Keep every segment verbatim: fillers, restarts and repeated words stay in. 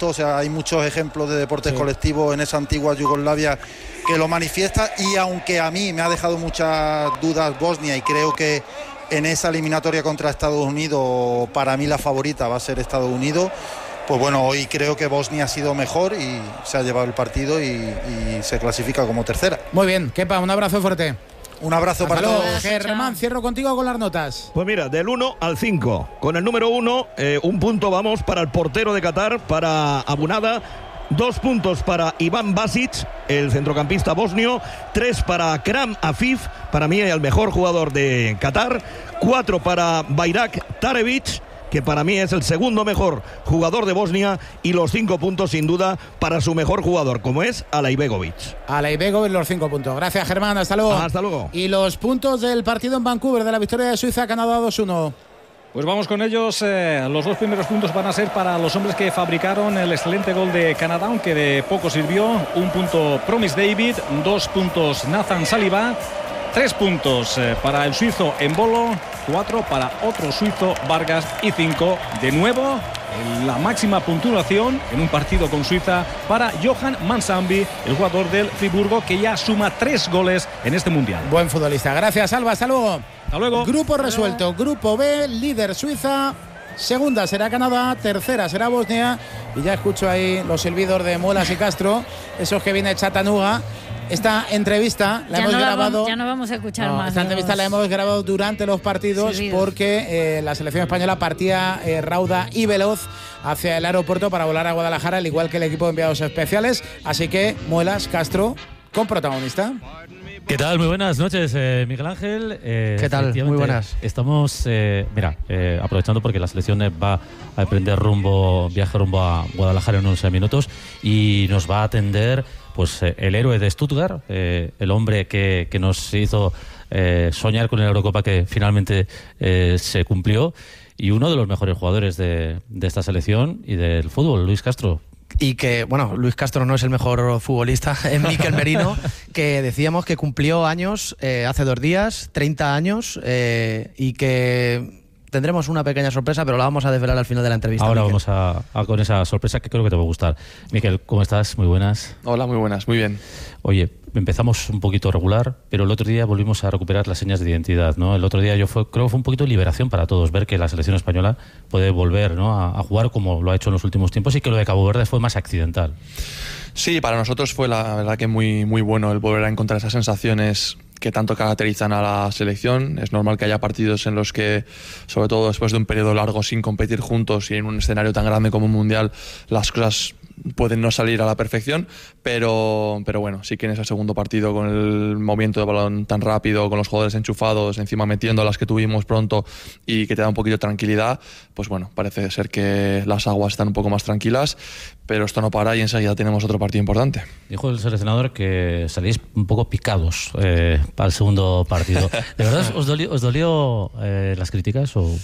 esto, o sea, hay muchos ejemplos de deportes sí. colectivos en esa antigua Yugoslavia que lo manifiesta, y aunque a mí me ha dejado muchas dudas Bosnia, y creo que en esa eliminatoria contra Estados Unidos para mí la favorita va a ser Estados Unidos, pues bueno, hoy creo que Bosnia ha sido mejor y se ha llevado el partido y, y se clasifica como tercera. Muy bien, Kepa, un abrazo fuerte. Un abrazo para todos. Germán, cierro contigo con las notas. Pues mira, del uno al cinco. Con el número uno, eh, un punto vamos para el portero de Qatar, para Abunada. Dos puntos para Iván Basic, el centrocampista bosnio. Tres para Kram Afif, para mí el mejor jugador de Qatar. Cuatro para Bayrak Tarevic, que para mí es el segundo mejor jugador de Bosnia. Y los cinco puntos sin duda para su mejor jugador, como es Alaibegovic. Alaibegovic, los cinco puntos. Gracias, Germán, hasta luego. Hasta luego. Y los puntos del partido en Vancouver de la victoria de Suiza, Canadá dos uno. Pues vamos con ellos. Eh, los dos primeros puntos van a ser para los hombres que fabricaron el excelente gol de Canadá, aunque de poco sirvió. Un punto Promise David, dos puntos Nathan Saliba, tres puntos eh, para el suizo Embolo, cuatro para otro suizo Vargas y cinco de nuevo en la máxima puntuación en un partido con Suiza para Johan Mansambi, el jugador del Friburgo, que ya suma tres goles en este mundial. Buen futbolista. Gracias, Alba. Hasta luego. Hasta luego. Grupo resuelto. Grupo B, líder Suiza. Segunda será Canadá, tercera será Bosnia. Y ya escucho ahí los silbidos de Muelas y Castro, esos que viene Chattanooga. Esta entrevista la ya hemos no grabado. Vamos, ya no vamos a escuchar no, más. Esta entrevista los... la hemos grabado durante los partidos Silbidos. porque eh, la selección española partía eh, rauda y veloz hacia el aeropuerto para volar a Guadalajara, al igual que el equipo de enviados especiales. Así que Muelas, Castro, con protagonista. ¿Qué tal? Muy buenas noches, eh, Miguel Ángel. Eh, ¿Qué tal? Muy buenas. Estamos, eh, mira, eh, aprovechando porque la selección va a emprender rumbo, viaje rumbo a Guadalajara en unos minutos, y nos va a atender pues eh, el héroe de Stuttgart, eh, el hombre que, que nos hizo eh, soñar con la Eurocopa, que finalmente eh, se cumplió, y uno de los mejores jugadores de, de esta selección y del fútbol, Luis Castro. Y que, bueno, Luis Castro no es el mejor futbolista, es Mikel Merino, que decíamos que cumplió años eh, hace dos días, treinta años, eh, y que tendremos una pequeña sorpresa, pero la vamos a desvelar al final de la entrevista. Ahora Mikel. vamos a, a con esa sorpresa que creo que te va a gustar. Mikel, ¿cómo estás? Muy buenas. Hola, muy buenas, muy bien. Oye, empezamos un poquito regular, pero el otro día volvimos a recuperar las señas de identidad, ¿no? El otro día yo fue, creo que fue un poquito de liberación para todos, ver que la selección española puede volver, ¿no?, a, a jugar como lo ha hecho en los últimos tiempos, y que lo de Cabo Verde fue más accidental. Sí, para nosotros fue la verdad que muy, muy bueno el volver a encontrar esas sensaciones que tanto caracterizan a la selección. Es normal que haya partidos en los que, sobre todo después de un periodo largo sin competir juntos y en un escenario tan grande como un mundial, las cosas pueden no salir a la perfección, pero, pero bueno, sí que en ese segundo partido, con el movimiento de balón tan rápido, con los jugadores enchufados, encima metiendo las que tuvimos pronto y que te da un poquito de tranquilidad, pues bueno, parece ser que las aguas están un poco más tranquilas, pero esto no para y enseguida tenemos otro partido importante. Dijo el seleccionador que salís un poco picados eh, para el segundo partido. ¿De verdad os dolió, os dolió eh, las críticas o...?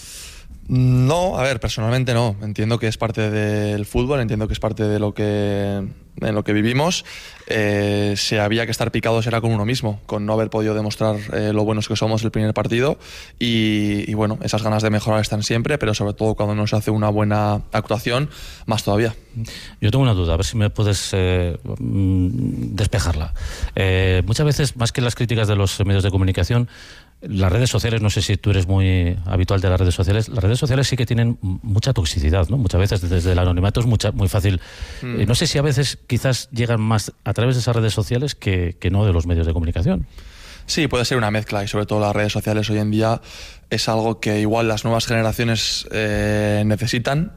No, a ver, personalmente no. Entiendo que es parte del fútbol, entiendo que es parte de lo que, en lo que vivimos. Eh, si había que estar picados era con uno mismo, con no haber podido demostrar eh, lo buenos que somos el primer partido. Y, y bueno, esas ganas de mejorar están siempre, pero sobre todo cuando no se hace una buena actuación, más todavía. Yo tengo una duda, a ver si me puedes eh, despejarla. Eh, muchas veces, más que las críticas de los medios de comunicación, las redes sociales, no sé si tú eres muy habitual de las redes sociales, las redes sociales sí que tienen mucha toxicidad, ¿no? Muchas veces desde el anonimato es mucha, muy fácil. Mm. Eh, no sé si a veces quizás llegan más a través de esas redes sociales que, que no de los medios de comunicación. Sí, puede ser una mezcla, y sobre todo las redes sociales hoy en día es algo que igual las nuevas generaciones eh, necesitan.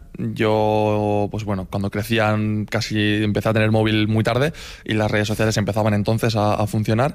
Yo, pues bueno, cuando crecían casi empecé a tener móvil muy tarde y las redes sociales empezaban entonces a, a funcionar,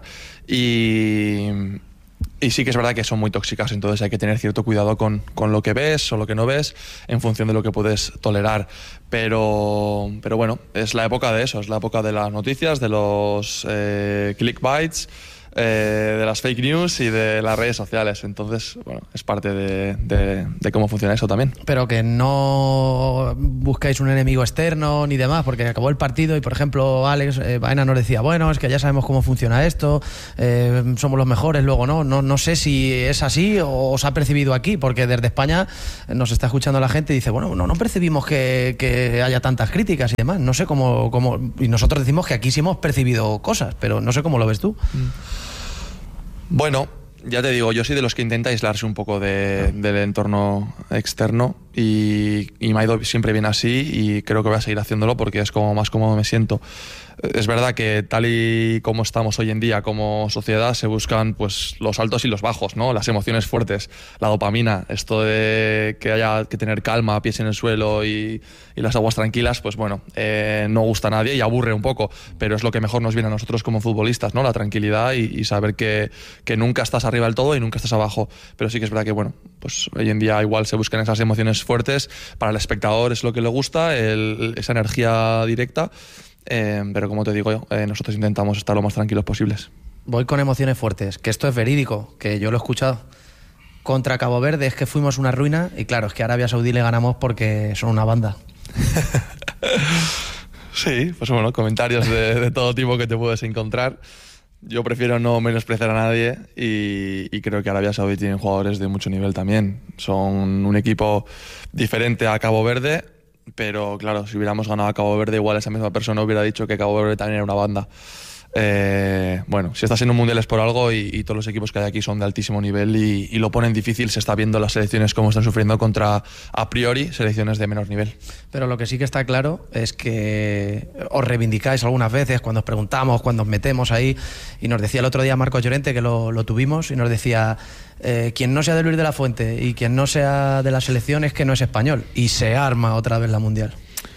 y... Y sí que es verdad que son muy tóxicas, entonces hay que tener cierto cuidado con, con lo que ves o lo que no ves en función de lo que puedes tolerar. Pero, pero bueno, es la época de eso, es la época de las noticias, de los eh, clickbaits, eh, de las fake news y de las redes sociales. Entonces, bueno, es parte de, de, de cómo funciona eso también. Pero que no buscáis un enemigo externo ni demás, porque acabó el partido y, por ejemplo, Alex eh, Baena nos decía, bueno, es que ya sabemos cómo funciona esto, eh, somos los mejores, luego no. no. No sé si es así o os ha percibido aquí, porque desde España nos está escuchando la gente y dice, bueno, no, no percibimos que, que haya tantas críticas y demás. No sé cómo, cómo... Y nosotros decimos que aquí sí hemos percibido cosas, pero no sé cómo lo ves tú. Bueno, ya te digo, yo soy de los que intenta aislarse un poco de, del entorno externo y, y me ha ido siempre bien así y creo que voy a seguir haciéndolo porque es como más cómodo me siento. Es verdad que tal y como estamos hoy en día como sociedad se buscan pues los altos y los bajos, ¿no? Las emociones fuertes, la dopamina, esto de que haya que tener calma, pies en el suelo y, y las aguas tranquilas, pues bueno, eh, no gusta a nadie y aburre un poco, pero es lo que mejor nos viene a nosotros como futbolistas, ¿no? La tranquilidad y, y saber que, que nunca estás arriba del todo y nunca estás abajo, pero sí que es verdad que bueno, pues hoy en día igual se buscan esas emociones fuertes, para el espectador es lo que le gusta, el, esa energía directa. Eh, pero como te digo yo, eh, nosotros intentamos estar lo más tranquilos posibles. Voy con emociones fuertes, que esto es verídico, que yo lo he escuchado. Contra Cabo Verde es que fuimos una ruina y claro, es que a Arabia Saudí le ganamos porque son una banda. Sí, pues bueno, comentarios de, de todo tipo que te puedes encontrar. Yo prefiero no menospreciar a nadie y, y creo que Arabia Saudí tiene jugadores de mucho nivel también. Son un equipo diferente a Cabo Verde, pero claro, si hubiéramos ganado a Cabo Verde, igual esa misma persona hubiera dicho que Cabo Verde también era una banda. Eh, bueno, si estás en un mundial es por algo y, y todos los equipos que hay aquí son de altísimo nivel y, y lo ponen difícil. Se está viendo las selecciones cómo están sufriendo contra, a priori, selecciones de menor nivel. Pero lo que sí que está claro es que os reivindicáis algunas veces cuando os preguntamos, cuando os metemos ahí, y nos decía el otro día Marcos Llorente, que lo, lo tuvimos, y nos decía eh, quien no sea de Luis de la Fuente y quien no sea de la selección es que no es español, y se arma otra vez la mundial.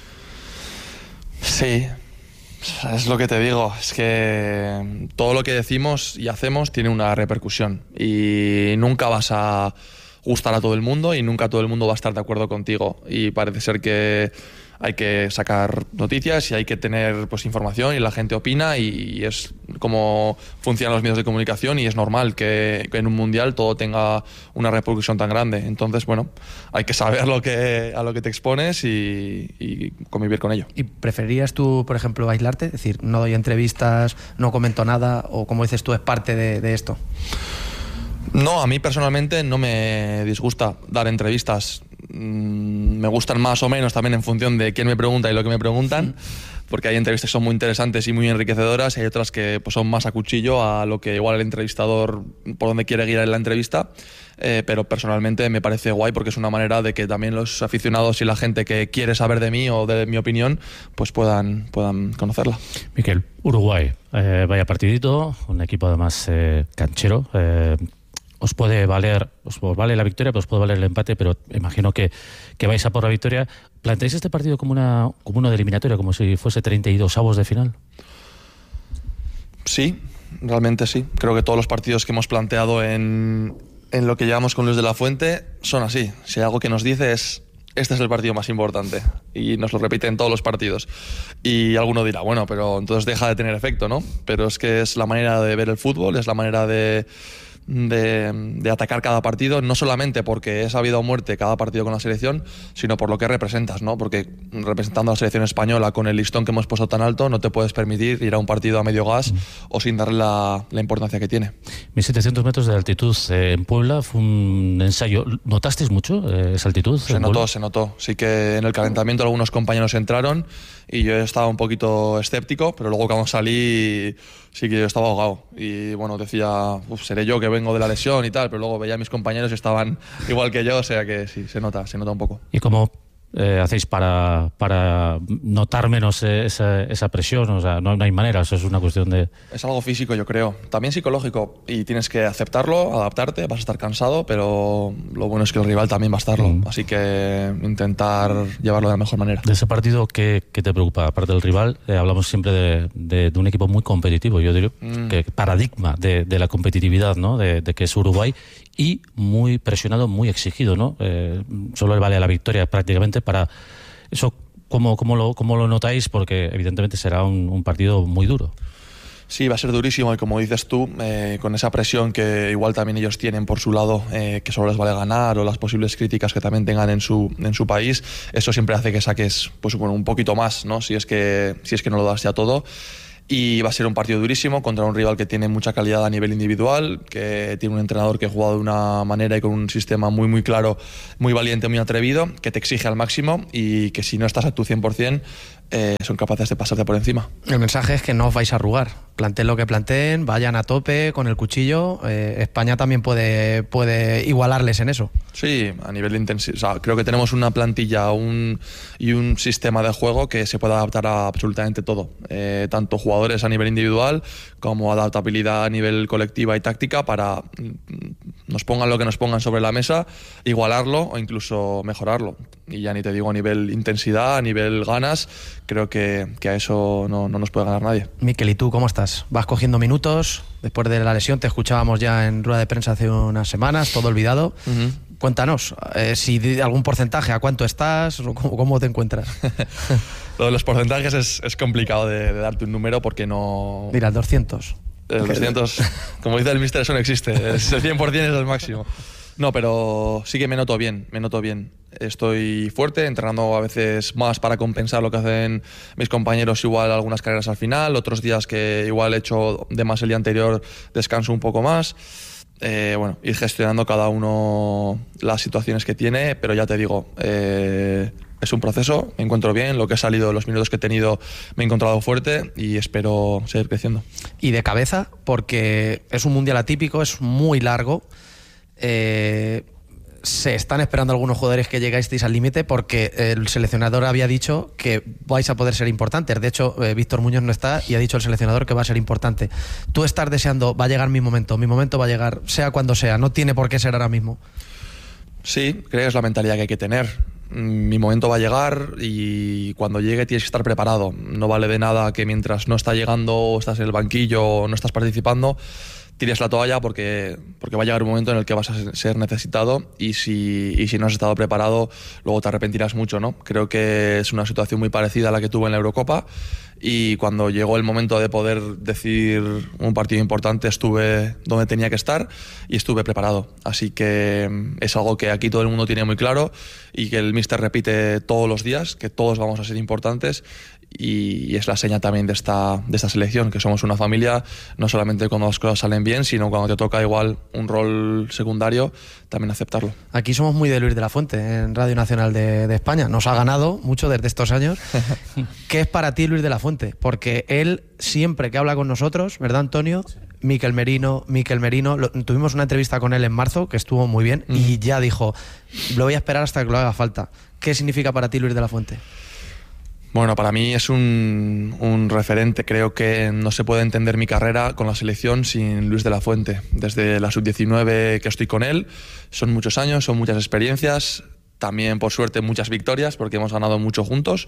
Sí, es lo que te digo, es que todo lo que decimos y hacemos tiene una repercusión y nunca vas a gustar a todo el mundo y nunca todo el mundo va a estar de acuerdo contigo y parece ser que hay que sacar noticias y hay que tener pues información y la gente opina y es como funcionan los medios de comunicación y es normal que, que en un mundial todo tenga una repercusión tan grande. Entonces, bueno, hay que saber lo que, a lo que te expones y, y convivir con ello. ¿Y preferirías tú, por ejemplo, aislarte? Es decir, no doy entrevistas, no comento nada o, como dices tú, es parte de, de esto. No, a mí personalmente no me disgusta dar entrevistas. Me gustan más o menos también en función de quién me pregunta y lo que me preguntan, porque hay entrevistas que son muy interesantes y muy enriquecedoras y hay otras que pues, son más a cuchillo a lo que igual el entrevistador por donde quiere guiar en la entrevista, eh, pero personalmente me parece guay porque es una manera de que también los aficionados y la gente que quiere saber de mí o de mi opinión pues puedan, puedan conocerla. Miquel, Uruguay, eh, vaya partidito, un equipo además eh, canchero, eh, os puede valer, os vale la victoria, pero os puede valer el empate, pero imagino que, que vais a por la victoria. ¿Planteáis este partido como una como uno de eliminatoria, como si fuese treinta y dos avos de final? Sí, realmente sí. Creo que todos los partidos que hemos planteado en, en lo que llevamos con Luis de la Fuente son así. Si hay algo que nos dice es, este es el partido más importante, y nos lo repite en todos los partidos. Y alguno dirá, bueno, pero entonces deja de tener efecto, ¿no? Pero es que es la manera de ver el fútbol, es la manera de... De, de atacar cada partido, no solamente porque es a vida o muerte cada partido con la selección, sino por lo que representas, ¿no? Porque representando a la selección española con el listón que hemos puesto tan alto, no te puedes permitir ir a un partido a medio gas mm. o sin darle la, la importancia que tiene. mil setecientos metros de altitud eh, en Puebla, fue un ensayo. ¿Notasteis mucho eh, esa altitud? Se notó, se notó. Sí que en el calentamiento algunos compañeros entraron y yo estaba un poquito escéptico, pero luego cuando salí sí que yo estaba ahogado y bueno, decía, uf, seré yo que vengo de la lesión y tal, pero luego veía a mis compañeros y estaban igual que yo, o sea que sí, se nota, se nota un poco. ¿Y cómo eh, hacéis para, para notar menos eh, esa, esa presión? O sea, no, no hay manera, eso es una cuestión de... Es algo físico, yo creo, también psicológico, y tienes que aceptarlo, adaptarte, vas a estar cansado, pero lo bueno es que el rival también va a estarlo, mm. así que intentar llevarlo de la mejor manera. De ese partido, ¿qué, qué te preocupa? Aparte del rival, eh, hablamos siempre de, de, de un equipo muy competitivo, yo diría, mm. que paradigma de, de la competitividad, ¿no? De, de que es Uruguay, y muy presionado, muy exigido, ¿no? Eh, solo le vale la victoria prácticamente para eso. ¿Cómo, cómo, lo, cómo lo notáis? Porque evidentemente será un, un partido muy duro. Sí, va a ser durísimo y como dices tú, eh, con esa presión que igual también ellos tienen por su lado, eh, que solo les vale ganar, o las posibles críticas que también tengan en su, en su país, eso siempre hace que saques pues, bueno, un poquito más, ¿no? Si es que, si es que no lo das ya todo. Y va a ser un partido durísimo contra un rival que tiene mucha calidad a nivel individual, que tiene un entrenador que ha jugado de una manera y con un sistema muy muy claro, muy valiente, muy atrevido, que te exige al máximo y que si no estás a tu cien por ciento eh, son capaces de pasarte por encima. El mensaje es que no os vais a arrugar. Planteen lo que planteen, vayan a tope con el cuchillo. Eh, España también puede, puede igualarles en eso. Sí, a nivel de intensidad. O sea, creo que tenemos una plantilla un, y un sistema de juego que se puede adaptar a absolutamente todo. Eh, tanto jugadores a nivel individual como adaptabilidad a nivel colectiva y táctica para nos pongan lo que nos pongan sobre la mesa, igualarlo o incluso mejorarlo. Y ya ni te digo a nivel intensidad, a nivel ganas, creo que, que a eso no, no nos puede ganar nadie. Mikel, ¿y tú cómo estás? ¿Vas cogiendo minutos? Después de la lesión te escuchábamos ya en rueda de prensa hace unas semanas, todo olvidado. Uh-huh. Cuéntanos, eh, si algún porcentaje, ¿a cuánto estás? ¿Cómo, cómo te encuentras? Lo de los porcentajes es, es complicado de, de darte un número porque no... Mira, doscientos. El doscientos, como dice el míster, eso no existe. Es el cien por ciento es el máximo. No, pero sí que me noto bien, me noto bien. Estoy fuerte, entrenando a veces más para compensar lo que hacen mis compañeros, igual algunas carreras al final, otros días que igual he hecho de más el día anterior, descanso un poco más. Eh, bueno, ir gestionando cada uno las situaciones que tiene, pero ya te digo, eh, es un proceso, me encuentro bien, lo que he salido, los minutos que he tenido me he encontrado fuerte y espero seguir creciendo. Y de cabeza, porque es un mundial atípico, es muy largo, eh, se están esperando algunos jugadores que llegáis al límite porque el seleccionador había dicho que vais a poder ser importantes. De hecho, eh, Víctor Muñoz no está y ha dicho el seleccionador que va a ser importante. Tú estás deseando, va a llegar mi momento, mi momento va a llegar, sea cuando sea, no tiene por qué ser ahora mismo. Sí, creo que es la mentalidad que hay que tener. Mi momento va a llegar y cuando llegue tienes que estar preparado. No vale de nada que mientras no está llegando o estás en el banquillo o no estás participando, tires la toalla porque, porque va a llegar un momento en el que vas a ser necesitado y si, y si no has estado preparado luego te arrepentirás mucho, ¿no? Creo que es una situación muy parecida a la que tuve en la Eurocopa y cuando llegó el momento de poder decidir un partido importante estuve donde tenía que estar y estuve preparado. Así que es algo que aquí todo el mundo tiene muy claro y que el míster repite todos los días, que todos vamos a ser importantes y es la seña también de esta, de esta selección, que somos una familia, no solamente cuando las cosas salen bien, sino cuando te toca igual un rol secundario, también aceptarlo. Aquí somos muy de Luis de la Fuente, en Radio Nacional de, de España. Nos ha ganado mucho desde estos años. ¿Qué es para ti Luis de la Fuente? Porque él siempre que habla con nosotros, ¿verdad, Antonio? Sí. Mikel Merino, Mikel Merino, lo, tuvimos una entrevista con él en marzo que estuvo muy bien mm. y ya dijo, lo voy a esperar hasta que lo haga falta. ¿Qué significa para ti Luis de la Fuente? Bueno, para mí es un, un referente. Creo que no se puede entender mi carrera con la selección sin Luis de la Fuente. Desde la sub diecinueve que estoy con él, son muchos años, son muchas experiencias, también por suerte muchas victorias porque hemos ganado mucho juntos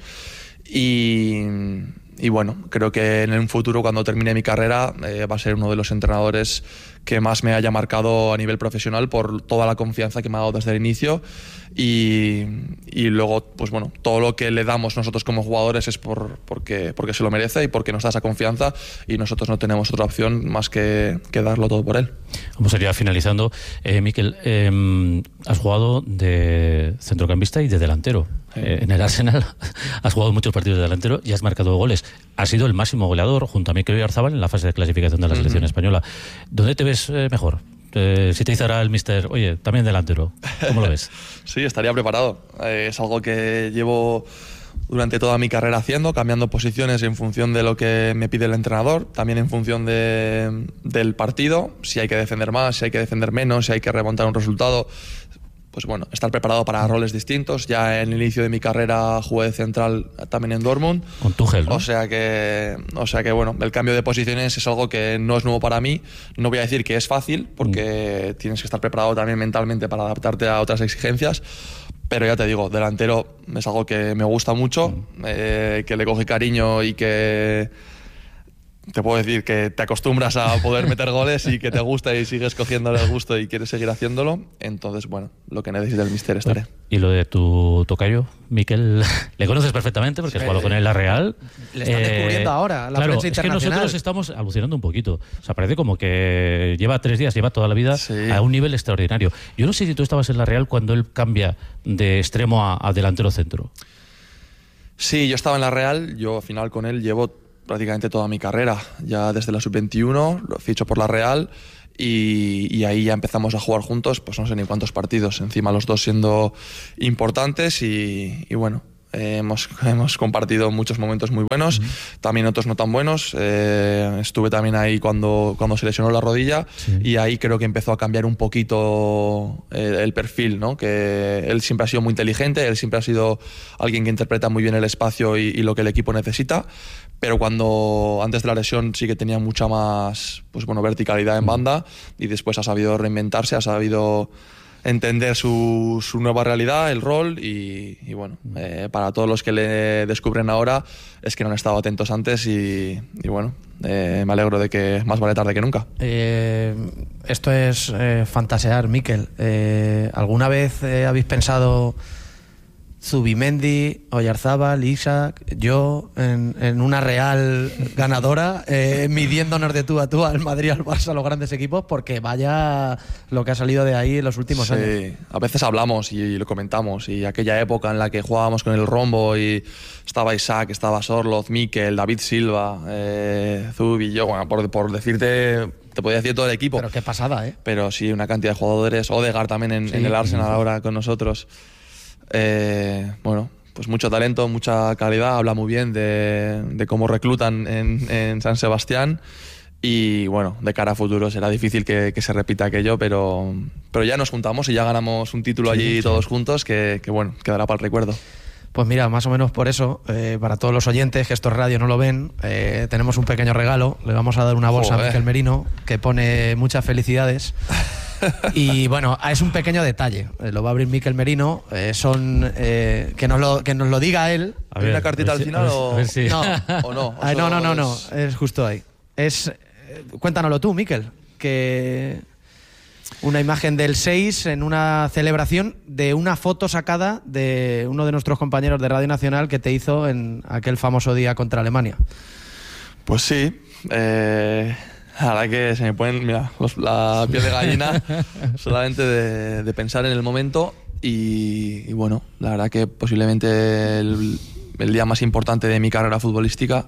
y, y bueno, creo que en un futuro cuando termine mi carrera eh, va a ser uno de los entrenadores que más me haya marcado a nivel profesional por toda la confianza que me ha dado desde el inicio y, y luego pues bueno, todo lo que le damos nosotros como jugadores es por, porque, porque se lo merece y porque nos da esa confianza y nosotros no tenemos otra opción más que, que darlo todo por él. Vamos a ir finalizando. Eh, Mikel, eh, has jugado de centrocampista y de delantero. Sí. Eh, en el Arsenal has jugado muchos partidos de delantero y has marcado goles. Has sido el máximo goleador junto a Mikel Oyarzabal en la fase de clasificación de la selección uh-huh. española. ¿Dónde te ves eh, mejor? Eh, si te hiciera el míster, oye, también delantero, ¿cómo lo ves? Sí, estaría preparado. Eh, es algo que llevo durante toda mi carrera haciendo, cambiando posiciones en función de lo que me pide el entrenador, también en función de, del partido, si hay que defender más, si hay que defender menos, si hay que remontar un resultado. Pues bueno, estar preparado para roles distintos. Ya en el inicio de mi carrera jugué de central también en Dortmund. Con Tuchel, ¿no? O sea que, o sea que bueno, el cambio de posiciones es algo que no es nuevo para mí. No voy a decir que es fácil, porque mm. tienes que estar preparado también mentalmente para adaptarte a otras exigencias. Pero ya te digo, delantero es algo que me gusta mucho, mm. eh, que le coge cariño y que... te puedo decir que te acostumbras a poder meter goles y que te gusta y sigues cogiéndole el gusto y quieres seguir haciéndolo. Entonces, bueno, lo que necesite el míster estaré. Y lo de tu tocayo, Miquel, le conoces perfectamente porque has jugado con él en la Real. Le están eh, descubriendo ahora la claro, prensa es que internacional. nosotros estamos alucinando un poquito. O sea, parece como que lleva tres días, lleva toda la vida sí. a un nivel extraordinario. Yo no sé si tú estabas en la Real cuando él cambia de extremo a, a delantero centro. Sí, yo estaba en la Real, yo al final con él llevo prácticamente toda mi carrera, ya desde la sub veintiuno, lo ficho por la Real y, y ahí ya empezamos a jugar juntos, pues no sé ni cuántos partidos, encima los dos siendo importantes y, y bueno, eh, hemos, hemos compartido muchos momentos muy buenos, uh-huh. también otros no tan buenos, eh, estuve también ahí cuando, cuando se lesionó la rodilla sí. y ahí creo que empezó a cambiar un poquito el, el perfil, ¿no? Que él siempre ha sido muy inteligente, él siempre ha sido alguien que interpreta muy bien el espacio y, y lo que el equipo necesita, pero cuando antes de la lesión sí que tenía mucha más pues bueno, verticalidad en banda y después ha sabido reinventarse, ha sabido entender su, su nueva realidad, el rol y, y bueno, eh, para todos los que le descubren ahora es que no han estado atentos antes y, y bueno, eh, me alegro de que más vale tarde que nunca. Eh, esto es eh, fantasear, Miquel. Eh, ¿Alguna vez eh, habéis pensado Zubimendi, Oyarzábal, Isaac, yo en, en una Real ganadora, eh, midiéndonos de tú a tú al Madrid, al Barça, a los grandes equipos, porque vaya lo que ha salido de ahí en los últimos sí, años? Sí, a veces hablamos y, y lo comentamos, y aquella época en la que jugábamos con el rombo y estaba Isaac, estaba Sorloz, Miquel, David Silva, eh, Zubi, yo, bueno, por, por decirte... Te podía decir todo el equipo. Pero qué pasada, ¿eh? Pero sí, una cantidad de jugadores. Odegaard también en, sí, en el Arsenal sí. ahora con nosotros. Eh, bueno, pues mucho talento, mucha calidad. Habla muy bien de, de cómo reclutan en, en San Sebastián. Y bueno, de cara a futuro será difícil que, que se repita aquello, pero, pero ya nos juntamos y ya ganamos un título sí, allí sí. todos juntos que, que bueno, quedará para el recuerdo. Pues mira, más o menos por eso, eh, para todos los oyentes que estos radios no lo ven, eh, tenemos un pequeño regalo. Le vamos a dar una bolsa Joder. a Miquel Merino que pone muchas felicidades. Y bueno, es un pequeño detalle. Eh, lo va a abrir Miquel Merino. Eh, son eh, que, nos lo, que nos lo diga él. ¿Hay una cartita al si, final o, si. no. o no? Ay, no? No, no, no, no. Es justo ahí. Es, eh, cuéntanoslo tú, Miquel. Que... Una imagen del seis en una celebración de una foto sacada de uno de nuestros compañeros de Radio Nacional que te hizo en aquel famoso día contra Alemania. Pues sí, eh, la verdad que se me ponen mira, los, la piel de gallina solamente de, de pensar en el momento y, y bueno, la verdad que posiblemente el, el día más importante de mi carrera futbolística,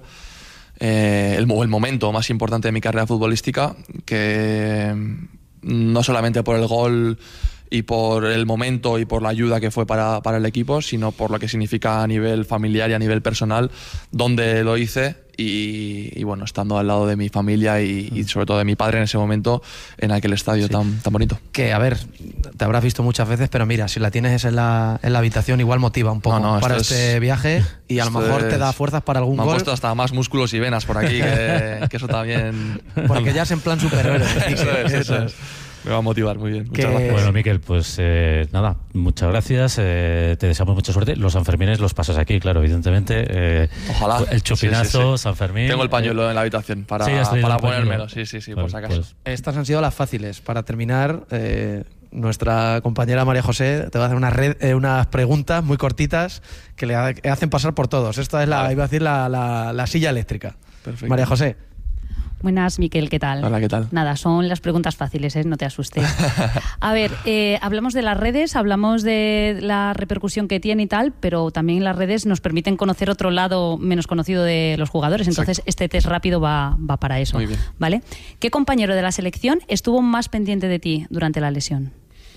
eh, el, el momento más importante de mi carrera futbolística, que... no solamente por el gol y por el momento y por la ayuda que fue para, para el equipo, sino por lo que significa a nivel familiar y a nivel personal, donde lo hice y, y bueno, estando al lado de mi familia y, y sobre todo de mi padre en ese momento en aquel estadio sí. tan, tan bonito. Que a ver, te habrás visto muchas veces, pero mira, si la tienes en la, en la habitación igual motiva un poco no, no, para este es, viaje y a lo mejor es, te da fuerzas para algún me gol. Me han puesto hasta más músculos y venas por aquí, que, que eso también... Porque ya es en plan superhéroe. Eso es, eso es. Me va a motivar muy bien. Muchas gracias. Bueno, Miquel, pues eh, nada, muchas gracias. Eh, te deseamos mucha suerte. Los Sanfermines los pasas aquí, claro, evidentemente. Eh, Ojalá. El chupinazo, sí, sí, sí. San Fermín. Tengo el pañuelo eh, en la habitación para, sí, para ponérmelo. Sí, sí, sí, bueno, por si acaso. Pues. Estas han sido las fáciles. Para terminar, eh, nuestra compañera María José te va a hacer unas, red, eh, unas preguntas muy cortitas que le hacen pasar por todos. Esta es la, vale. iba a decir, la, la, la silla eléctrica. Perfecto. María José. Buenas, Miquel, ¿qué tal? Hola, ¿qué tal? Nada, son las preguntas fáciles, ¿eh? No te asustes. A ver, eh, hablamos de las redes, hablamos de la repercusión que tiene y tal, pero también las redes nos permiten conocer otro lado menos conocido de los jugadores, entonces Exacto. este test rápido va, va para eso. Muy bien. ¿Vale? ¿Qué compañero de la selección estuvo más pendiente de ti durante la lesión?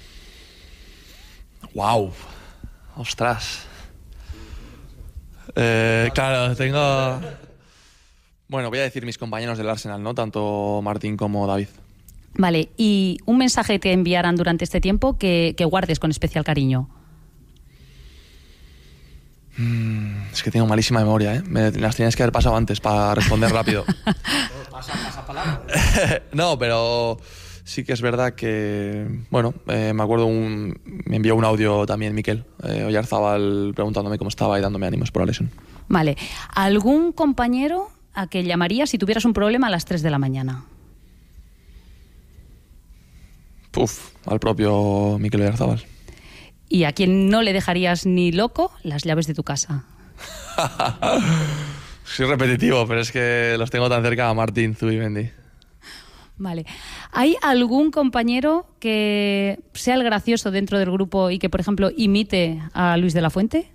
¡Wow! ¡Ostras! Eh, claro, tengo... Bueno, voy a decir mis compañeros del Arsenal, ¿no? Tanto Martín como David. Vale, y un mensaje que te enviaran durante este tiempo que, que guardes con especial cariño. Mm, es que tengo malísima memoria, ¿eh? Me las tenías que haber pasado antes para responder rápido. pasa, pasa palabra. No, pero sí que es verdad que... Bueno, eh, me acuerdo, un, me envió un audio también Miquel eh, Oyarzábal preguntándome cómo estaba y dándome ánimos por la lesión. Vale, ¿algún compañero a que llamarías si tuvieras un problema a las tres de la mañana? Puf, al propio Mikel Oyarzabal. ¿Y a quién no le dejarías ni loco las llaves de tu casa? Soy repetitivo, pero es que los tengo tan cerca a Martín Zubimendi. Vale. ¿Hay algún compañero que sea el gracioso dentro del grupo y que, por ejemplo, imite a Luis de la Fuente?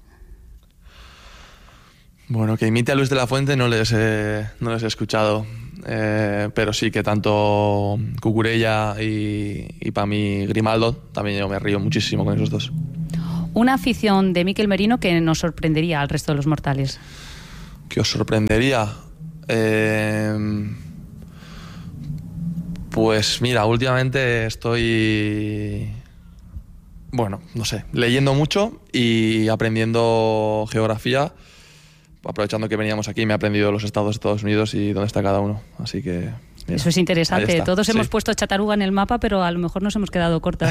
Bueno, que imite a Luis de la Fuente no les he, no les he escuchado, eh, pero sí que tanto Cucurella y, y para mí Grimaldo, también yo me río muchísimo con esos dos. Una afición de Mikel Merino que nos sorprendería al resto de los mortales. ¿Qué os sorprendería? Eh, pues mira, últimamente estoy, bueno, no sé, leyendo mucho y aprendiendo geografía. Aprovechando que veníamos aquí, me he aprendido los estados de Estados Unidos y dónde está cada uno. Así que... mira, eso es interesante. Todos sí. hemos puesto Chataruga en el mapa, pero a lo mejor nos hemos quedado cortos.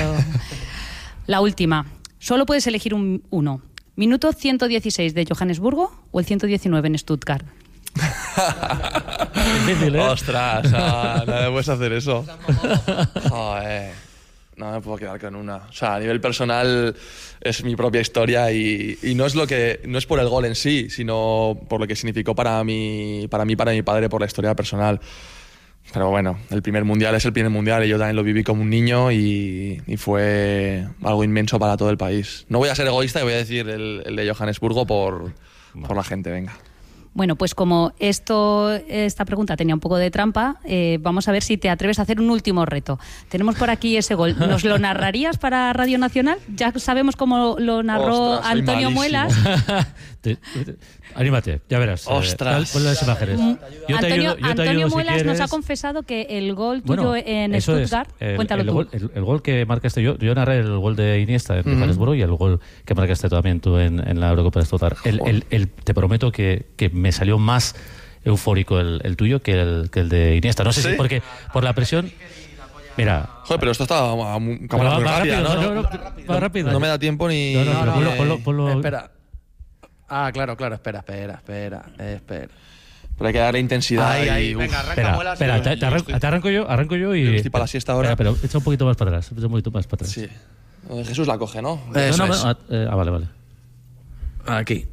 La última. Solo puedes elegir un, uno. ¿Minuto ciento dieciséis de Johannesburgo o el ciento diecinueve en Stuttgart? Difícil, ¿eh? Ostras, no, no me puedes hacer eso. Joder. No me puedo quedar con una. O sea, a nivel personal es mi propia historia y, y no es lo que no es por el gol en sí, sino por lo que significó para mí, para mí, para mi padre, por la historia personal. Pero bueno, el primer mundial es el primer mundial y yo también lo viví como un niño y, y fue algo inmenso para todo el país. No voy a ser egoísta y voy a decir el, el de Johannesburgo por, por la gente, venga. Bueno, pues como esto, esta pregunta tenía un poco de trampa, eh, vamos a ver si te atreves a hacer un último reto. Tenemos por aquí ese gol. ¿Nos lo narrarías para Radio Nacional? Ya sabemos cómo lo narró Ostras, Antonio Muelas. te, te, anímate, ya verás. Ostras. Eh, pon las imágenes. Mm, Yo te Antonio, ayudo- yo te Antonio ayudo si Muelas nos quieres. ha confesado que el gol tuyo Bueno, en eso es. Stuttgart, El, cuéntalo el tú. Gol, el, el gol que marcaste yo, yo narré el gol de Iniesta en Johannesburgo y el gol que marcaste también tú en, en la Eurocopa de Stuttgart. El, el, el, te prometo que, que me salió más eufórico el, el tuyo que el, que el de Iniesta. No sé ¿Sí? si porque por la presión. Mira. Joder, pero esto está a mu- Pero cámara va- muy va rápida, rápido, ¿no? no, no, no, va rápido. No me da tiempo ni... No, no, pero ni- ponlo, ponlo, ponlo- Espera. Ah, claro, claro, espera, espera, espera, espera. Pero hay que darle intensidad. Ahí, y, ahí, uf. venga, arranca Espera, Muelas. espera, te, te arranco, te arranco yo, arranco yo y. Estoy para la siesta ahora. Espera, pero echa un poquito más para atrás, echa un poquito más para atrás. Sí. Eh, Jesús la coge, ¿no? Eso no, no, es. ah, eh, ah, vale, vale. Aquí.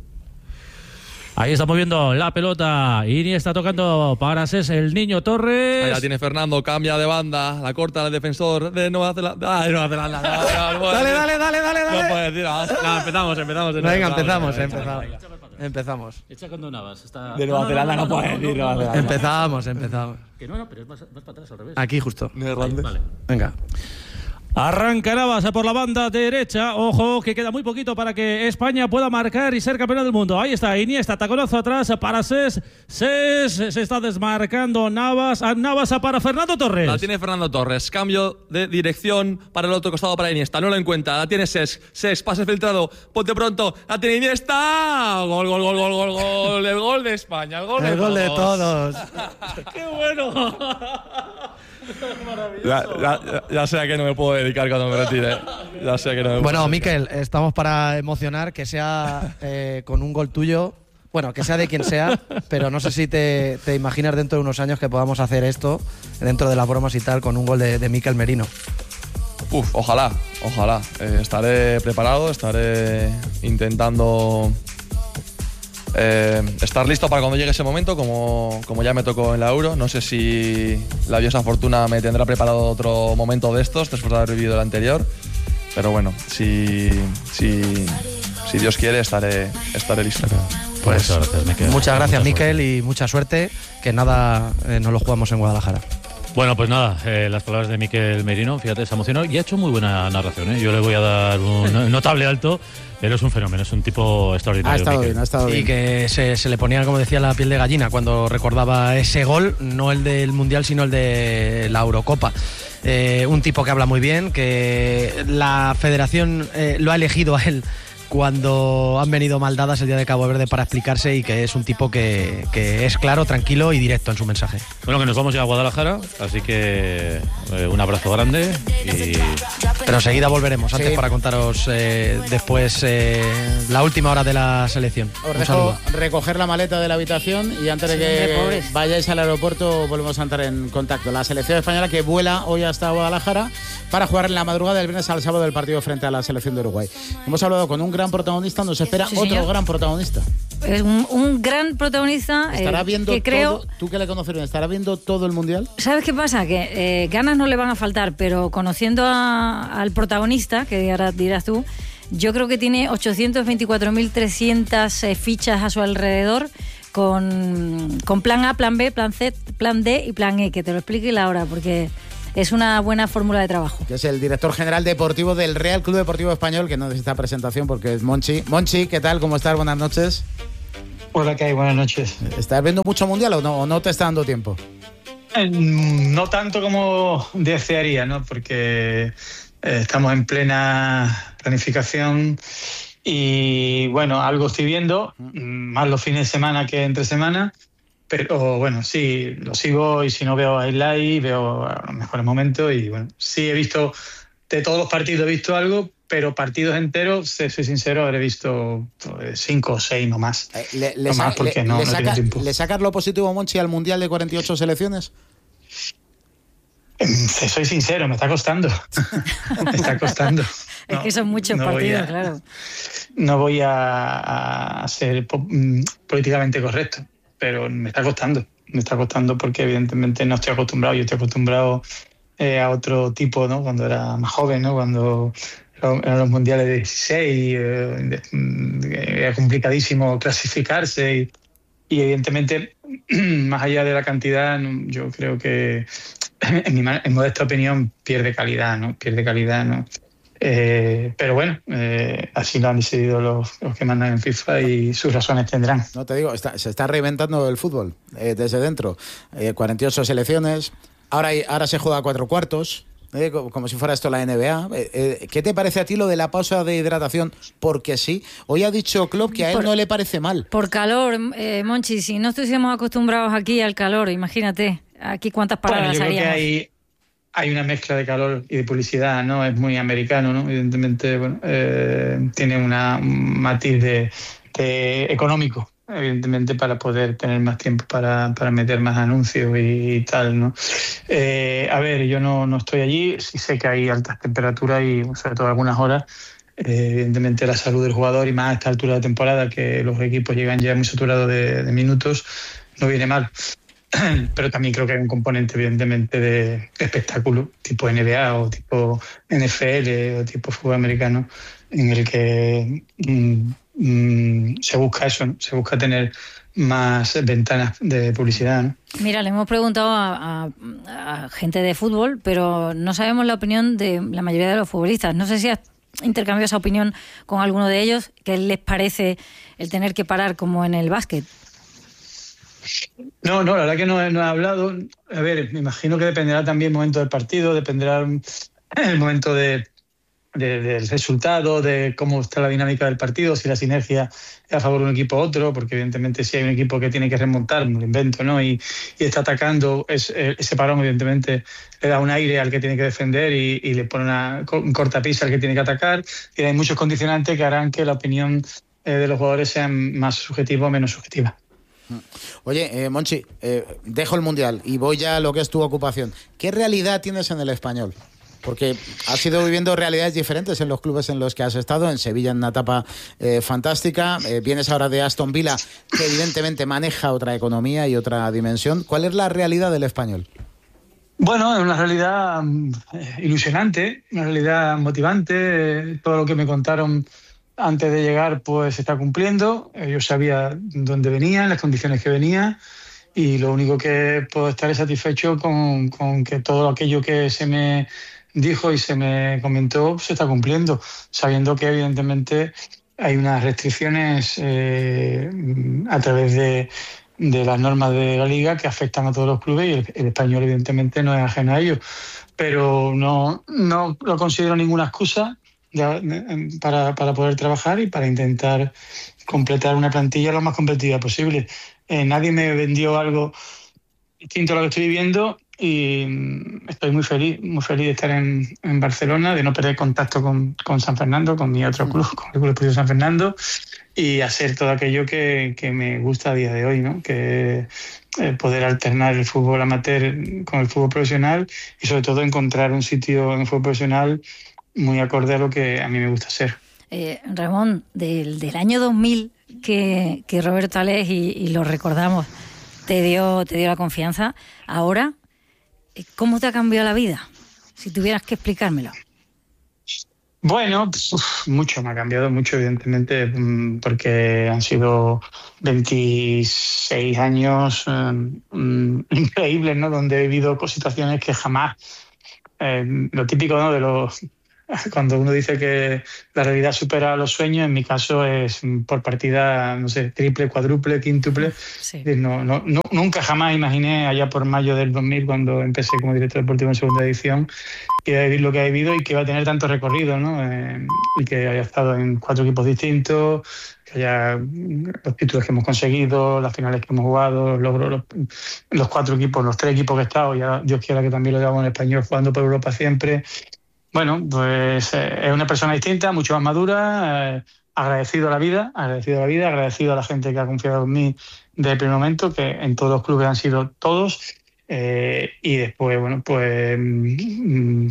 Ahí está moviendo la pelota. Iniesta tocando para Ses, el niño Torres. Ahí la tiene Fernando, cambia de banda, la corta el defensor de Nueva Zelanda. Ah, de Nueva Zelanda. No, no, no puedo Dale, decir. dale, dale, dale, No dale. puedo decir nada. No, empezamos, empezamos. de nuevo. Venga, empezamos, Venga, empezamos. venga. Empezamos. Echa con Navas. Está... De Nueva Zelanda no puede decir Nueva Zelanda. Empezamos, empezamos. Que no, no, pero es más, más para atrás al revés. Aquí justo. Neerlandés. Vale. Venga. Arranca Navas por la banda derecha. Ojo, que queda muy poquito para que España pueda marcar y ser campeona del mundo. Ahí está Iniesta, taconazo atrás para Ses. Ses se está desmarcando Navas. A Navas para Fernando Torres. La tiene Fernando Torres. Cambio de dirección para el otro costado para Iniesta. No lo encuentra. La tiene Ses. Ses, pase filtrado. Ponte pronto. La tiene Iniesta. Gol, gol, gol, gol, gol, gol. El gol de España. El gol, El de, gol de todos. todos. ¡Qué bueno! Ya, ya, ya, ya sé a que no me puedo dedicar cuando me retire. Ya sé a que no me Bueno, puedo Mikel, estamos para emocionar que sea eh, con un gol tuyo. Bueno, que sea de quien sea, pero no sé si te, te imaginas dentro de unos años que podamos hacer esto, dentro de las bromas y tal, con un gol de, de Mikel Merino. Uf, ojalá, ojalá. Eh, estaré preparado, estaré intentando eh, estar listo para cuando llegue ese momento, como, como ya me tocó en la Euro. No sé si la diosa Fortuna me tendrá preparado otro momento de estos después de haber vivido el anterior. Pero bueno, si, si, si Dios quiere, estaré, estaré listo. Pues Muchas gracias, Mikel. muchas gracias, Mucha Mikel, y mucha suerte, que nada eh, nos lo jugamos en Guadalajara. Bueno, pues nada, eh, las palabras de Mikel Merino, fíjate, se emocionó y ha hecho muy buena narración. ¿eh? Yo le voy a dar un notable alto, pero es un fenómeno, es un tipo extraordinario. Ha estado Mikel. bien, ha estado Y bien. que se, se le ponía, como decía, la piel de gallina cuando recordaba ese gol, no el del Mundial, sino el de la Eurocopa. Eh, un tipo que habla muy bien, que la federación eh, lo ha elegido a él cuando han venido mal dadas el día de Cabo Verde para explicarse, y que es un tipo que, que es claro, tranquilo y directo en su mensaje. Bueno, que nos vamos ya a Guadalajara, así que eh, un abrazo grande. Y... Pero enseguida volveremos, antes Sí. para contaros eh, después eh, la última hora de la selección. Os Un dejo saludo. recoger la maleta de la habitación y antes de Sí, que hombre, pobres. vayáis al aeropuerto volvemos a entrar en contacto. La selección española que vuela hoy hasta Guadalajara para jugar en la madrugada del viernes al sábado el partido frente a la selección de Uruguay. Hemos hablado con un gran protagonista, nos espera Sí, otro señor. gran protagonista. Es un, un gran protagonista. Estará eh, viendo que creo. todo, tú que le conoces bien, ¿estará viendo todo el mundial? ¿Sabes qué pasa? Que eh, ganas no le van a faltar, pero conociendo a- al protagonista, que ahora dirás tú, yo creo que tiene ochocientos veinticuatro mil trescientas eh, fichas a su alrededor con, con plan A, plan B, plan C, plan D y plan E, que te lo explique Laura, porque es una buena fórmula de trabajo. Que es el director general deportivo del Real Club Deportivo Español, que no necesita presentación porque es Monchi. Monchi, ¿qué tal? ¿Cómo estás? Buenas noches. Hola, ¿qué hay? Buenas noches. ¿Estás viendo mucho mundial o no, o no te está dando tiempo? Eh, no tanto como desearía, ¿no? Porque eh, estamos en plena planificación y, bueno, algo estoy viendo, más los fines de semana que entre semana, pero, bueno, sí, lo sigo y si no veo highlight, veo los mejores momentos y, bueno, sí he visto, de todos los partidos he visto algo, pero partidos enteros, si soy sincero, habré visto pues, cinco o seis, no más. Eh, Le, le no sa- más porque le- no, le no saca- tengo tiempo. ¿Le sacas lo positivo, Monchi, al mundial de cuarenta y ocho selecciones? Eh, Soy sincero, me está costando. me está costando. Es No, que son muchos no voy partidos, a- claro. No voy a, a ser po- mm, políticamente correcto, pero me está costando. Me está costando porque evidentemente no estoy acostumbrado. Yo estoy acostumbrado eh, a otro tipo, ¿no? Cuando era más joven, ¿no? Cuando eran los mundiales de dieciséis, eh, de- mm, era complicadísimo clasificarse y, y evidentemente, más allá de la cantidad, no, yo creo que, en mi ma- en modesta opinión, pierde calidad, ¿no? Pierde calidad, ¿no? Eh, pero bueno, eh, así lo han decidido los, los que mandan en FIFA y sus razones tendrán. No te digo, está- se está reinventando el fútbol eh, desde dentro. Eh, cuarenta y ocho selecciones, ahora, hay- ahora se juega a cuatro cuartos, eh, co- como si fuera esto la N B A. Eh, eh, ¿Qué te parece a ti lo de la pausa de hidratación? Porque sí, hoy ha dicho Klopp que a él Por- no le parece mal. Por calor, eh, Monchi, si no estuviésemos acostumbrados aquí al calor, imagínate, aquí cuántas Bueno, paradas yo creo que haríamos. hay, hay una mezcla de calor y de publicidad, ¿no? Es muy americano, ¿no? Evidentemente, bueno, eh, tiene una, un matiz de, de económico, evidentemente, para poder tener más tiempo para, para meter más anuncios y, y tal, ¿no? Eh, a ver, yo no, no estoy allí, sí sé que hay altas temperaturas y sobre todo algunas horas. Eh, evidentemente la salud del jugador y más a esta altura de temporada que los equipos llegan ya muy saturados de, de minutos, no viene mal. Pero también creo que hay un componente evidentemente de espectáculo, tipo N B A o tipo N F L o tipo fútbol americano, en el que mm, mm, se busca eso, ¿no? Se busca tener más ventanas de publicidad, ¿no? Mira, le hemos preguntado a, a- a gente de fútbol, pero no sabemos la opinión de la mayoría de los futbolistas. No sé si has intercambiado esa opinión con alguno de ellos, qué les parece el tener que parar como en el básquet. No, no, la verdad que no, he- no he hablado. A ver, me imagino que dependerá también el momento del partido, dependerá el momento de, de- del resultado, de cómo está la dinámica del partido, si la sinergia es a favor de un equipo u otro, porque evidentemente si hay un equipo que tiene que remontar, me lo invento, ¿no? Y, y está atacando, es, eh, ese parón evidentemente le da un aire al que tiene que defender y, y le pone una, co- un cortapisa al que tiene que atacar. Y hay muchos condicionantes que harán que la opinión eh, de los jugadores sea más subjetiva o menos subjetiva. Oye, eh, Monchi, eh, dejo el mundial y voy ya a lo que es tu ocupación. ¿Qué realidad tienes en el Español? Porque has ido viviendo realidades diferentes en los clubes en los que has estado. En Sevilla en una etapa eh, fantástica. Eh, vienes ahora de Aston Villa, que evidentemente maneja otra economía y otra dimensión. ¿Cuál es la realidad del Español? Bueno, es una realidad mm, eh, ilusionante, una realidad motivante. eh, Todo lo que me contaron antes de llegar pues se está cumpliendo. Eh, Yo sabía dónde venía, las condiciones que venía y lo único que puedo estar es satisfecho con, con que todo aquello que se me dijo y se me comentó se está cumpliendo, sabiendo que evidentemente hay unas restricciones eh, a través de, de las normas de la Liga que afectan a todos los clubes y el, el español evidentemente no es ajeno a ello. Pero no, no lo considero ninguna excusa de, de, para, para poder trabajar y para intentar completar una plantilla lo más competitiva posible. Eh, nadie me vendió algo distinto a lo que estoy viviendo y estoy muy feliz, muy feliz de estar en, en Barcelona, de no perder contacto con, con San Fernando, con mi otro club, con el Club Deportivo San Fernando, y hacer todo aquello que, que me gusta a día de hoy, ¿no? Que eh, poder alternar el fútbol amateur con el fútbol profesional y sobre todo encontrar un sitio en el fútbol profesional muy acorde a lo que a mí me gusta hacer. Eh, Ramón, del, del año dos mil que, que Roberto Alés, y, y lo recordamos, te dio, te dio la confianza. Ahora, ¿cómo te ha cambiado la vida? Si tuvieras que explicármelo. Bueno, uf, mucho, me ha cambiado mucho, evidentemente, porque han sido veintiséis años um, increíbles, ¿no? Donde he vivido situaciones que jamás, eh, lo típico, ¿no? De los cuando uno dice que la realidad supera los sueños, en mi caso es por partida, no sé, triple, cuádruple, quíntuple. Sí. No, no, no, nunca jamás imaginé, allá por mayo del dos mil, cuando empecé como director deportivo en segunda edición, que iba a vivir lo que he vivido y que iba a tener tanto recorrido, ¿no? Eh, y que haya estado en cuatro equipos distintos, que haya los títulos que hemos conseguido, las finales que hemos jugado, los logros, los, los cuatro equipos, los tres equipos que he estado, ya Dios quiera que también lo llevamos en español, jugando por Europa siempre. Bueno, pues eh, es una persona distinta, mucho más madura, eh, agradecido a la vida, agradecido a la vida, agradecido a la gente que ha confiado en mí desde el primer momento, que en todos los clubes han sido todos, eh, y después, bueno, pues mm,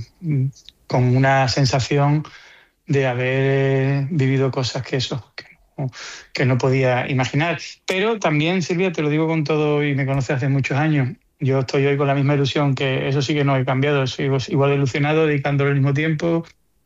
con una sensación de haber vivido cosas que eso, que no, que no podía imaginar. Pero también, Silvia, te lo digo con todo, y me conoces hace muchos años, yo estoy hoy con la misma ilusión, que eso sí que no he cambiado, sigo igual de ilusionado, dedicándole el mismo tiempo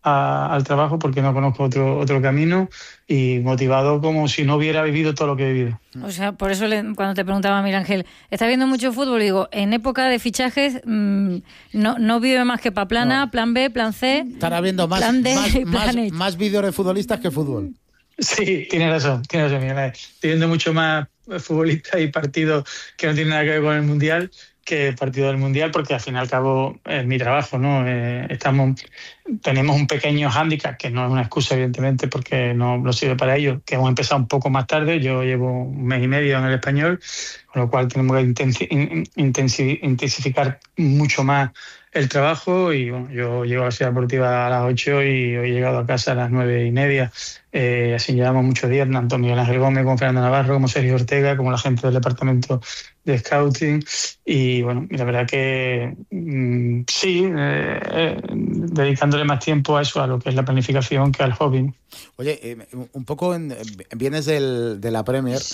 a, al trabajo, porque no conozco otro otro camino, y motivado como si no hubiera vivido todo lo que he vivido. O sea, por eso le, cuando te preguntaba a Miguel Ángel, ¿estás viendo mucho fútbol? Y digo, en época de fichajes mmm, no, no vive más que para plan A, no. plan B, plan C, estará viendo más, plan D, más, plan más, H. más vídeos de futbolistas que fútbol. Sí, tienes razón, tienes razón, Miguel. Estoy viendo mucho más futbolistas y partidos que no tienen nada que ver con el Mundial que partido del Mundial, porque al fin y al cabo es mi trabajo, ¿no? Eh, estamos, tenemos un pequeño hándicap, que no es una excusa, evidentemente, porque no lo sirve para ello, que hemos empezado un poco más tarde. Yo llevo un mes y medio en el español, con lo cual tenemos que intensi- intensi- intensificar mucho más el trabajo, y bueno, yo llego a la ciudad deportiva a las ocho y hoy he llegado a casa a las nueve y media. Eh, así llevamos muchos días, tanto Miguel Ángel Gómez como Fernando Navarro, como Sergio Ortega, como la gente del departamento de scouting, y bueno, la verdad que mmm, sí, eh, eh, dedicándole más tiempo a eso, a lo que es la planificación, que al hobby. Oye, eh, un poco en, vienes del, de la Premier,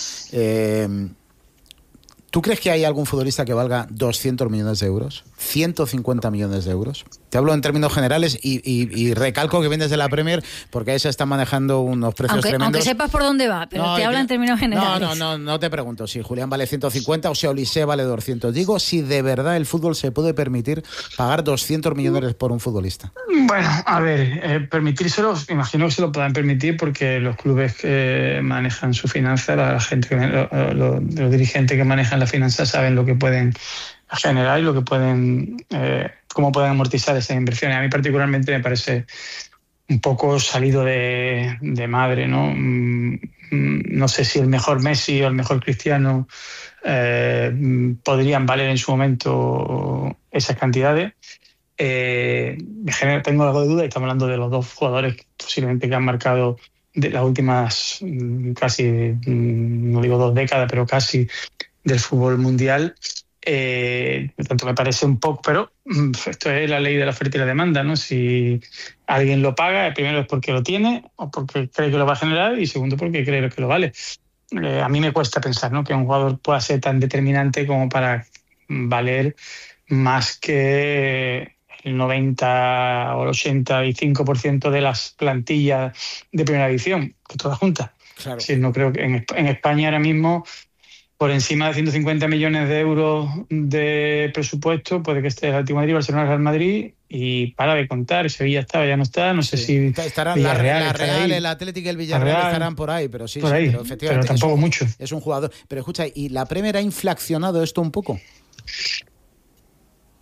eh, ¿tú crees que hay algún futbolista que valga doscientos millones de euros? ¿ciento cincuenta millones de euros? Te hablo en términos generales y, y, y recalco que vienes de la Premier, porque ahí se están manejando unos precios aunque, tremendos. Aunque sepas por dónde va, pero no, te habla en términos generales. No, no, no, no te pregunto si Julián vale ciento cincuenta o si Olise vale doscientos. Digo, si de verdad el fútbol se puede permitir pagar doscientos millones por un futbolista. Bueno, a ver, eh, permitírselo, imagino que se lo puedan permitir, porque los clubes que manejan su finanza, la, la gente, que, lo, lo, los dirigentes que manejan la finanza saben lo que pueden generar y lo que pueden, eh, cómo pueden amortizar esas inversiones. A mí particularmente me parece un poco salido de, de madre, ¿no? No sé si el mejor Messi o el mejor Cristiano eh, podrían valer en su momento esas cantidades. Eh, tengo algo de duda, y estamos hablando de los dos jugadores posiblemente que han marcado de las últimas casi, no digo dos décadas, pero casi, del fútbol mundial. Eh, por tanto, me parece un poco, pero esto es la ley de la oferta y la demanda, ¿no? Si alguien lo paga, primero es porque lo tiene o porque cree que lo va a generar, y segundo porque cree que lo vale. Eh, a mí me cuesta pensar, ¿no?, que un jugador pueda ser tan determinante como para valer más que el noventa o el ochenta y cinco por ciento de las plantillas de primera división, que todas juntas. Claro. Sí, no creo que en, en España ahora mismo, por encima de ciento cincuenta millones de euros de presupuesto, puede que esté el Atlético de Madrid, Barcelona, Real Madrid, y para de contar. Sevilla estaba, ya no está, no sé sí. si estarán la Real, la Real el Atlético y el Villarreal Real, estarán por ahí, pero sí, por sí ahí, pero efectivamente pero tampoco es un, mucho. Es un jugador, pero escucha, ¿y la Premier ha inflacionado esto un poco?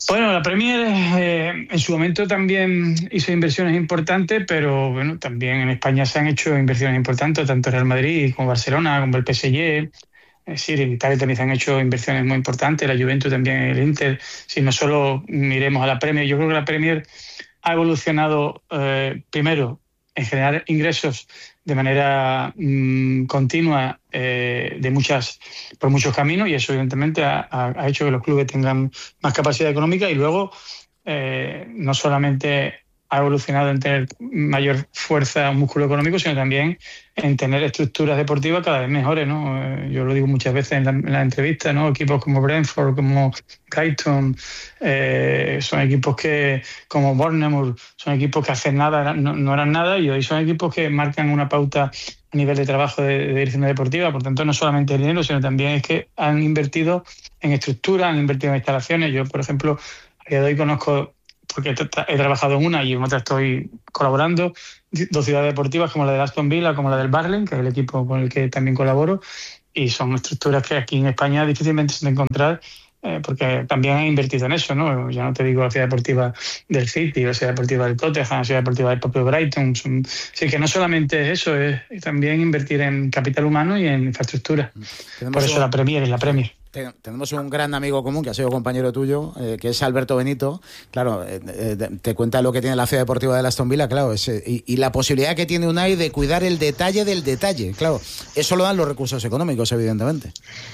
Bueno, la Premier eh, en su momento también hizo inversiones importantes, pero bueno, también en España se han hecho inversiones importantes, tanto Real Madrid como Barcelona, como el P S G. Es decir, en Italia también se han hecho inversiones muy importantes, la Juventus también, el Inter. Si no solo miremos a la Premier, yo creo que la Premier ha evolucionado eh, primero en generar ingresos de manera mmm, continua eh, de muchas por muchos caminos, y eso evidentemente ha, ha hecho que los clubes tengan más capacidad económica, y luego eh, no solamente ha evolucionado en tener mayor fuerza, músculo económico, sino también en tener estructuras deportivas cada vez mejores, ¿no? Eh, yo lo digo muchas veces en la, en la entrevista, ¿no? Equipos como Brentford, como Brighton, eh, son equipos que, como Bournemouth, son equipos que hace nada no, no eran nada, y hoy son equipos que marcan una pauta a nivel de trabajo de, de dirección deportiva. Por tanto, no solamente el dinero, sino también es que han invertido en estructura, han invertido en instalaciones. Yo, por ejemplo, a día de hoy conozco, porque he trabajado en una y en otra estoy colaborando, dos ciudades deportivas como la de Aston Villa, como la del Burnley, que es el equipo con el que también colaboro, y son estructuras que aquí en España difícilmente se pueden encontrar, eh, porque también han invertido en eso, ¿no? Ya no te digo la ciudad deportiva del City, la ciudad deportiva del Tottenham, la ciudad deportiva del propio Brighton. Son, así que no solamente es eso, es también invertir en capital humano y en infraestructura. Por eso un... la Premier es la Premier. Tenemos un gran amigo común que ha sido compañero tuyo, eh, que es Alberto Benito. Claro, eh, eh, te cuenta lo que tiene la ciudad deportiva de Aston Villa, claro, es, eh, y, y la posibilidad que tiene Unai de cuidar el detalle del detalle. Claro, eso lo dan los recursos económicos, evidentemente.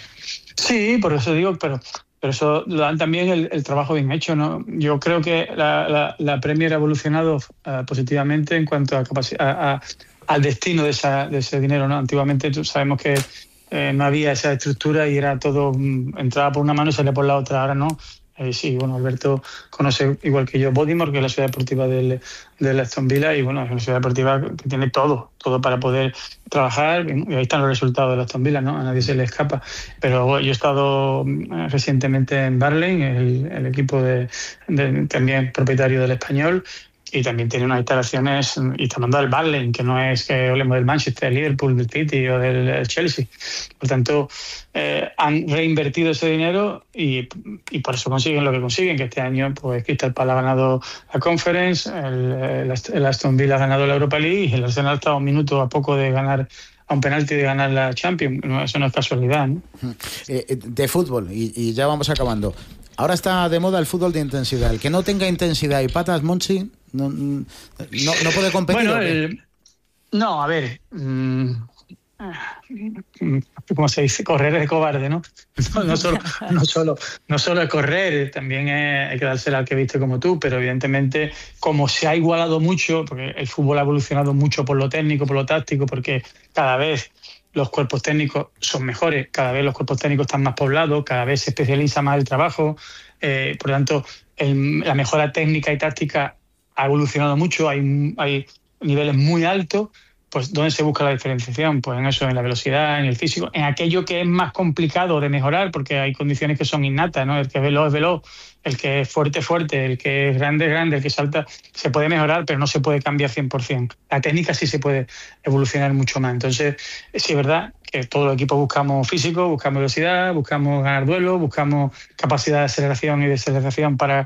Sí, por eso digo, pero, pero eso lo dan también el, el trabajo bien hecho, ¿no? Yo creo que la, la, la Premier ha evolucionado uh, positivamente en cuanto a, capaci- a, a al destino de, esa, de ese dinero, ¿no? Antiguamente tú sabemos que Eh, no había esa estructura y era todo, mm, entraba por una mano y salía por la otra. Ahora no. Eh, sí, bueno, Alberto conoce igual que yo Bodimor, que es la ciudad deportiva del, del Aston Villa, y bueno, es una ciudad deportiva que tiene todo, todo para poder trabajar, y ahí están los resultados del Aston Villa, ¿no? A nadie se le escapa. Pero bueno, yo he estado recientemente en Burnley, el, el equipo de, de, también propietario del Español, y también tiene unas instalaciones, y está hablando del Burnley, que no es que hablemos del Manchester, del Liverpool, del City o del Chelsea. Por tanto, eh, han reinvertido ese dinero y, y por eso consiguen lo que consiguen, que este año pues Crystal Palace ha ganado la Conference, el, el, el Aston Villa ha ganado la Europa League, y el Arsenal está a un minuto a poco de ganar, a un penalti de ganar la Champions. No, eso no es casualidad, ¿no? Eh, de fútbol, y, y ya vamos acabando. Ahora está de moda el fútbol de intensidad. El que no tenga intensidad y patas, Monchi, no, no, no puede competir. Bueno, el, no, a ver, mmm, ¿cómo se dice? Correr es cobarde, ¿no? No, no, solo, no, solo, no solo es correr, también es, hay que dársela al que viste como tú, pero evidentemente como se ha igualado mucho, porque el fútbol ha evolucionado mucho por lo técnico, por lo táctico, porque cada vez los cuerpos técnicos son mejores, cada vez los cuerpos técnicos están más poblados, cada vez se especializa más el trabajo, eh, por lo tanto el, la mejora técnica y táctica ha evolucionado mucho, hay, hay niveles muy altos. Pues ¿dónde se busca la diferenciación? Pues en eso, en la velocidad, en el físico, en aquello que es más complicado de mejorar, porque hay condiciones que son innatas, ¿no? El que es veloz es veloz, el que es fuerte es fuerte, el que es grande es grande, el que salta se puede mejorar, pero no se puede cambiar cien por ciento. La técnica sí se puede evolucionar mucho más. Entonces, sí es verdad que todos los equipos buscamos físico, buscamos velocidad, buscamos ganar duelo, buscamos capacidad de aceleración y desaceleración para...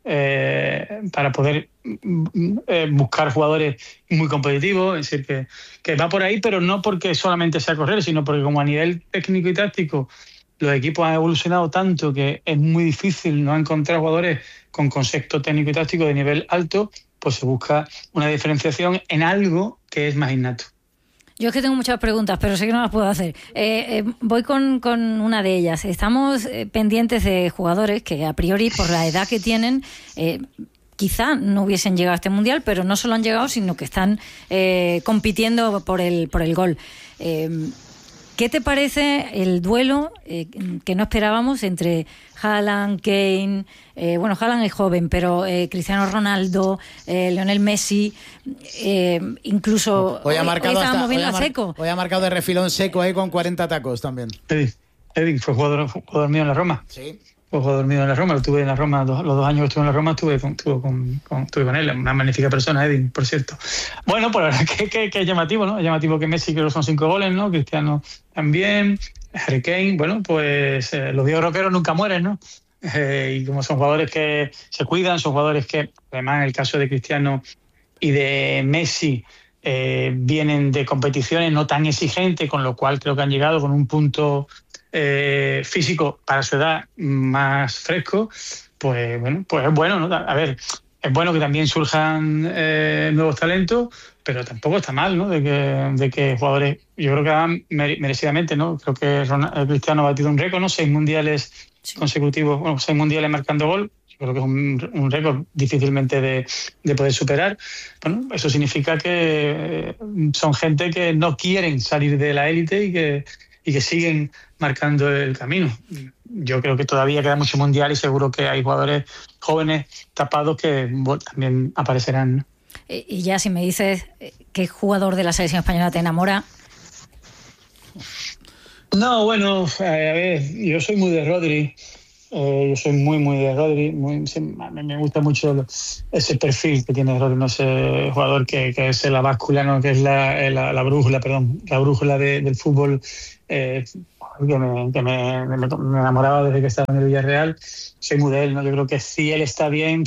Eh, para poder eh, buscar jugadores muy competitivos, es decir, que, que va por ahí, pero no porque solamente sea correr, sino porque como a nivel técnico y táctico los equipos han evolucionado tanto que es muy difícil no encontrar jugadores con concepto técnico y táctico de nivel alto, pues se busca una diferenciación en algo que es más innato. Yo es que tengo muchas preguntas, pero sé que no las puedo hacer. Eh, eh, voy con, con una de ellas. Estamos eh, pendientes de jugadores que a priori, por la edad que tienen, eh, quizá no hubiesen llegado a este Mundial, pero no solo han llegado, sino que están eh, compitiendo por el, por el gol. Eh, ¿Qué te parece el duelo eh, que no esperábamos entre Haaland, Kane, eh, bueno, Haaland es joven, pero eh, Cristiano Ronaldo, eh, Lionel Messi, eh, incluso hoy, ha marcado hoy estábamos hasta, viendo hoy a Seco. Hoy ha marcado de refilón Seco ahí con cuarenta tacos también. Edin, Edin fue jugador, jugador mío en la Roma. Sí. Fue jugador mío en la Roma, lo tuve en la Roma, dos, los dos años que estuve en la Roma estuve con, estuve con, con, estuve con él, una magnífica persona, Edin, por cierto. Bueno, pues la verdad que, que, que es llamativo, ¿no? Es llamativo que Messi creo que son cinco goles, ¿no? Cristiano también, Harry Kane, bueno, pues eh, los viejos rockeros nunca mueren, ¿no? Eh, y como son jugadores que se cuidan, son jugadores que, además en el caso de Cristiano y de Messi, eh, vienen de competiciones no tan exigentes, con lo cual creo que han llegado con un punto eh, físico para su edad más fresco, pues bueno, pues es bueno, ¿no? A ver, es bueno que también surjan eh, nuevos talentos, pero tampoco está mal, ¿no? De que, de que jugadores, yo creo que van merecidamente, ¿no? Creo que Ronaldo, Cristiano ha batido un récord, ¿no? Seis mundiales sí. consecutivos, bueno, seis mundiales marcando gol. Yo creo que es un, un récord difícilmente de, de poder superar. Bueno, eso significa que son gente que no quieren salir de la élite y que, y que siguen marcando el camino. Yo creo que todavía queda mucho mundial y seguro que hay jugadores jóvenes tapados que bueno, también aparecerán, ¿no? Y ya si me dices qué jugador de la selección española te enamora. No, bueno, a ver, yo soy muy de Rodri. Eh, yo soy muy, muy de Rodri. Muy, me gusta mucho ese perfil que tiene Rodri, no ese jugador que, que es la báscula, ¿no? Que es la, la, la brújula, perdón, la brújula de, del fútbol. Eh, que, me, que me, me, me enamoraba desde que estaba en el Villarreal. Soy muy de él, ¿no? Yo creo que si él está bien,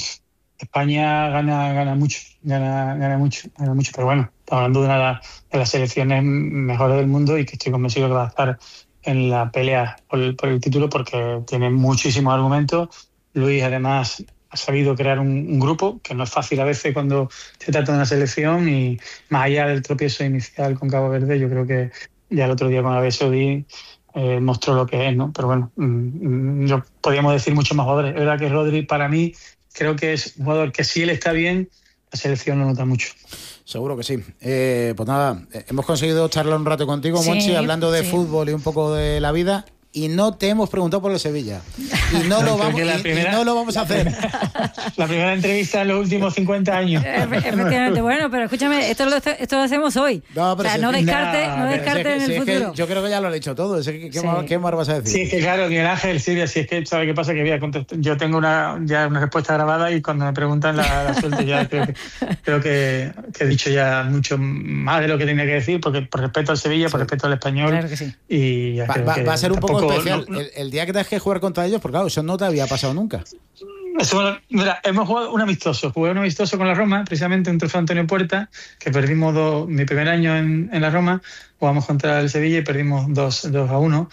España gana, gana mucho, gana, gana mucho, gana mucho. Pero bueno, estamos hablando de una de las selecciones mejores del mundo y que estoy convencido que va a estar en la pelea por el, por el título porque tiene muchísimos argumentos. Luis además ha sabido crear un, un grupo que no es fácil a veces cuando se trata de una selección, y más allá del tropiezo inicial con Cabo Verde, yo creo que ya el otro día con Arabia Saudí eh, mostró lo que es, ¿no? Pero bueno, mmm, yo podríamos decir muchos más jugadores. Es verdad que Rodri para mí creo que es un jugador que si él está bien, la selección lo nota mucho. Seguro que sí. Eh, pues nada, hemos conseguido charlar un rato contigo, sí, Monchi, hablando de sí. fútbol y un poco de la vida. Y no te hemos preguntado por el Sevilla. Y no, lo vamos, y, primera, y no lo vamos a hacer. La primera entrevista en los últimos cincuenta años. Efectivamente. Bueno, pero escúchame, esto lo, esto lo hacemos hoy. No, pero o sea, si no descarte, no, no descarte si en el si futuro. yo creo que ya lo he dicho todo. ¿Qué, qué, sí. más, ¿Qué más vas a decir? Sí, es que claro, Miguel Ángel, Silvia, si es que, ¿sabe qué pasa? Que voy a contestar. Yo tengo una, ya una respuesta grabada y cuando me preguntan la, la suelto ya. Creo, que, creo que, que he dicho ya mucho más de lo que tenía que decir, porque por respeto al Sevilla, sí. por respeto al español. Claro que sí. Y ya va, creo va, que va a ser un poco especial. No, no, el, el día que tengas que jugar contra ellos, porque claro, eso no te había pasado nunca. Eso, mira, hemos jugado un amistoso. Jugué un amistoso con la Roma, precisamente un trofeo Antonio Puerta, que perdimos dos, mi primer año en, en la Roma. Jugamos contra el Sevilla y perdimos dos a uno.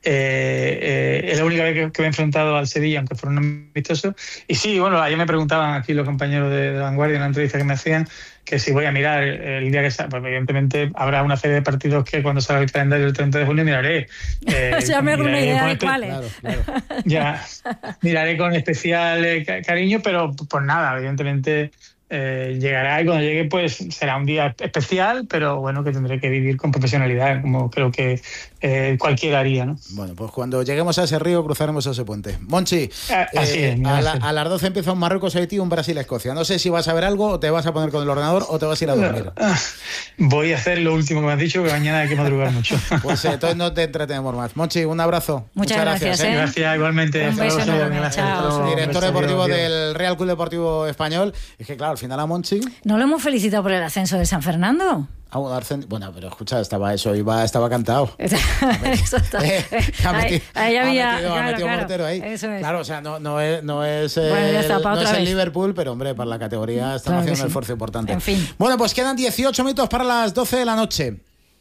Eh, eh, es la única vez que, que me he enfrentado al Sevilla, aunque fuera un amistoso. Y sí, bueno, ayer me preguntaban aquí los compañeros de, de Vanguardia en una entrevista que me hacían, que si voy a mirar el día que salga, pues evidentemente habrá una serie de partidos que cuando salga el calendario el treinta de junio miraré. Eh, ya me hago una idea de cuáles. Claro, claro. Ya, miraré con especial eh, cariño, pero pues nada, evidentemente eh, llegará y cuando llegue pues será un día especial, pero bueno, que tendré que vivir con profesionalidad, como creo que eh, cualquiera haría, ¿no? Bueno, pues cuando lleguemos a ese río cruzaremos ese puente. Monchi, ah, así eh, es, a, la, a las doce empieza un Marruecos-Haití, un Brasil-Escocia. No sé si vas a ver algo o te vas a poner con el ordenador o te vas a ir a dormir. Voy a hacer lo último que me has dicho, que mañana hay que madrugar mucho. Pues eh, entonces no te entretenemos más. Monchi, un abrazo. Muchas, Muchas gracias. Gracias, ¿eh? gracias igualmente. Un beso enorme. Chao. Director deportivo del Real Club Deportivo Español. Es que claro, al final a Monchi... ¿No lo hemos felicitado por el ascenso de San Fernando? Bueno, pero escucha, estaba eso, iba, estaba cantado. Eso está. Eh, ha metido, ahí, ahí había, ha metido, claro, ha metido claro, portero ahí. Eso es. Claro, o sea, no, no es, no es, el, bueno, está, no es el vez. Liverpool, pero hombre, para la categoría están claro haciendo sí. un esfuerzo importante. En fin. Bueno, pues quedan dieciocho minutos para las doce de la noche.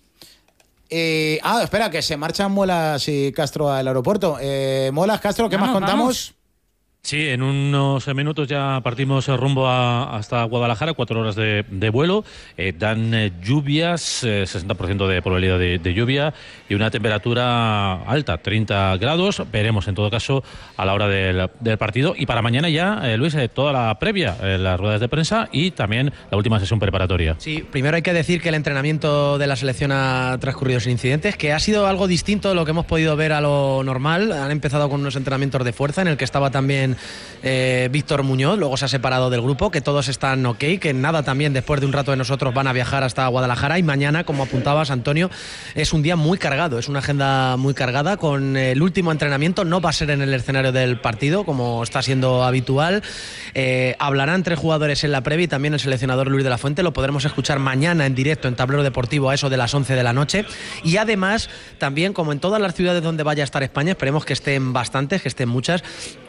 Eh, ah, espera, que se marchan Muelas y Castro al aeropuerto. Eh, Muelas, Castro, ¿qué vamos, más contamos? Vamos. Sí, en unos minutos ya partimos rumbo a, hasta Guadalajara, cuatro horas de, de vuelo. Eh, dan eh, lluvias, eh, sesenta por ciento de probabilidad de, de lluvia y una temperatura alta, treinta grados. Veremos en todo caso a la hora del, del partido. Y para mañana ya, eh, Luis, eh, toda la previa, eh, las ruedas de prensa y también la última sesión preparatoria. Sí, primero hay que decir que el entrenamiento de la selección ha transcurrido sin incidentes, que ha sido algo distinto de lo que hemos podido ver a lo normal. Han empezado con unos entrenamientos de fuerza en el que estaba también Eh, Víctor Muñoz, luego se ha separado del grupo, que todos están ok, que nada también después de un rato de nosotros van a viajar hasta Guadalajara y mañana, como apuntabas Antonio, es un día muy cargado, es una agenda muy cargada con el último entrenamiento, no va a ser en el escenario del partido como está siendo habitual, eh, hablarán tres jugadores en la previa y también el seleccionador Luis de la Fuente, lo podremos escuchar mañana en directo en Tablero Deportivo a eso de las once de la noche y además también como en todas las ciudades donde vaya a estar España, esperemos que estén bastantes, que estén muchas.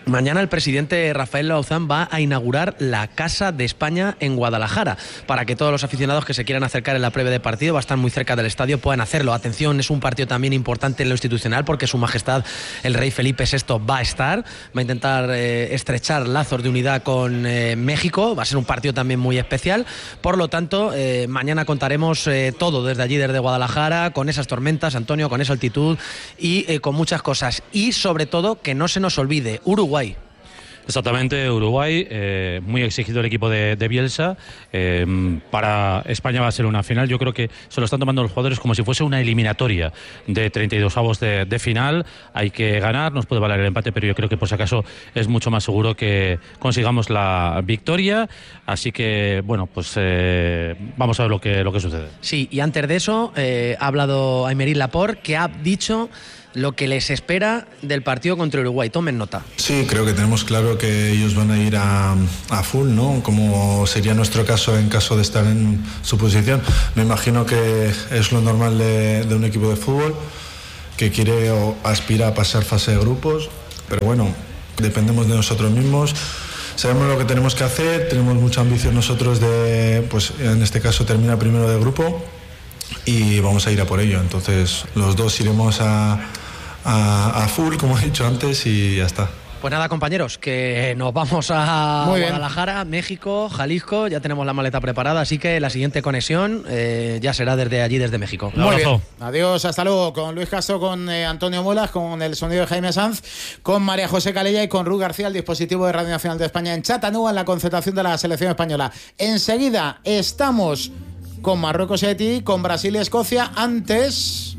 Mañana el presidente Rafael Lauzán va a inaugurar la Casa de España en Guadalajara, para que todos los aficionados que se quieran acercar en la previa de partido, va a estar muy cerca del estadio, puedan hacerlo. Atención, es un partido también importante en lo institucional, porque Su Majestad el Rey Felipe sexto va a estar, va a intentar eh, estrechar lazos de unidad con eh, México, va a ser un partido también muy especial. Por lo tanto, eh, mañana contaremos eh, todo desde allí, desde Guadalajara, con esas tormentas, Antonio, con esa altitud y eh, con muchas cosas. Y sobre todo, que no se nos olvide, Uruguay. Exactamente, Uruguay, eh, muy exigido el equipo de, de Bielsa. Eh, para España va a ser una final. Yo creo que se lo están tomando los jugadores como si fuese una eliminatoria de treinta y dos avos de, de final. Hay que ganar, nos puede valer el empate, pero yo creo que por si acaso es mucho más seguro que consigamos la victoria. Así que, bueno, pues eh, vamos a ver lo que, lo que sucede. Sí, y antes de eso eh, ha hablado Aymeric Laporte, que ha dicho lo que les espera del partido contra Uruguay. Tomen nota. Sí, creo que tenemos claro que ellos van a ir a, a full, ¿no? Como sería nuestro caso en caso de estar en su posición. Me imagino que es lo normal de, de un equipo de fútbol que quiere o aspira a pasar fase de grupos, pero bueno, dependemos de nosotros mismos. Sabemos lo que tenemos que hacer, tenemos mucha ambición nosotros de, pues en este caso, terminar primero de grupo y vamos a ir a por ello. Entonces los dos iremos a A, a full, como he dicho antes, y ya está. Pues nada, compañeros, que nos vamos a Muy bien. Guadalajara, México, Jalisco, ya tenemos la maleta preparada, así que la siguiente conexión eh, ya será desde allí, desde México. Muy bien. Adiós, hasta luego. Con Luis Castro, con eh, Antonio Muelas, con el sonido de Jaime Sanz, con María José Calella y con Ru García, el dispositivo de Radio Nacional de España en Chattanooga, en la concentración de la selección española. Enseguida estamos con Marruecos y Haití, con Brasil y Escocia. Antes...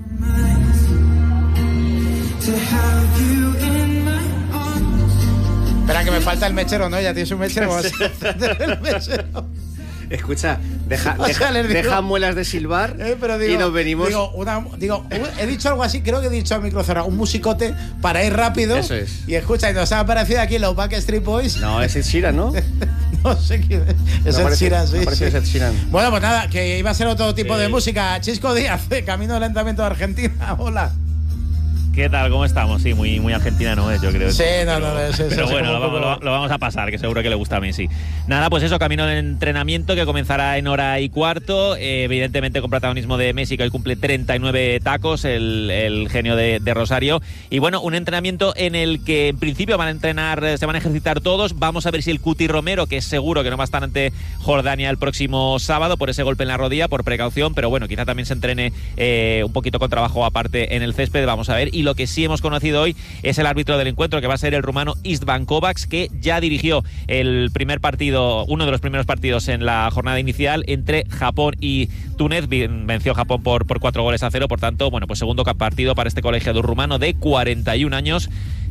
Espera, que me falta el mechero, ¿no? Ya tienes un mechero. Vas a encender el mechero. Escucha, deja, O sea, deja, les digo- deja muelas de silbar Eh, pero digo, y nos venimos. Digo, una- digo, he dicho algo así, creo que he dicho a micro cerrado, un musicote para ir rápido. Eso es. Y escucha, y nos ha aparecido aquí los Backstreet Boys. No, es Ed Sheeran, ¿no? No sé quién es. Es Me Ed parece- Sheeran, sí. me parece sí. que es Ed Sheeran. Bueno, pues nada, que iba a ser otro tipo Sí. de música. Chisco Díaz, de camino lentamente a Argentina. Hola. ¿Qué tal? ¿Cómo estamos? Sí, muy, muy argentina no es, yo creo. Sí, no, pero, no, es- es pero así bueno, como lo, un vamos- poco- lo- lo vamos a pasar, que seguro que le gusta a Messi. Nada, pues eso, camino de entrenamiento que comenzará en hora y cuarto, eh, evidentemente con protagonismo de Messi, que hoy cumple treinta y nueve tacos, el, el genio de, de Rosario. Y bueno, un entrenamiento en el que en principio van a entrenar, se van a ejercitar todos. Vamos a ver si el Cuti Romero, que es seguro que no va a estar ante Jordania el próximo sábado por ese golpe en la rodilla, por precaución, pero bueno, quizá también se entrene eh, un poquito con trabajo aparte en el césped, vamos a ver. Y lo que sí hemos conocido hoy es el árbitro del encuentro, que va a ser el rumano Istvan Kovacs, que ya dirigió el primer partido, uno de los primeros partidos en la jornada inicial entre Japón y Túnez. Venció Japón por, por cuatro goles a cero, por tanto, bueno, pues segundo partido para este colegiado rumano de cuarenta y un años,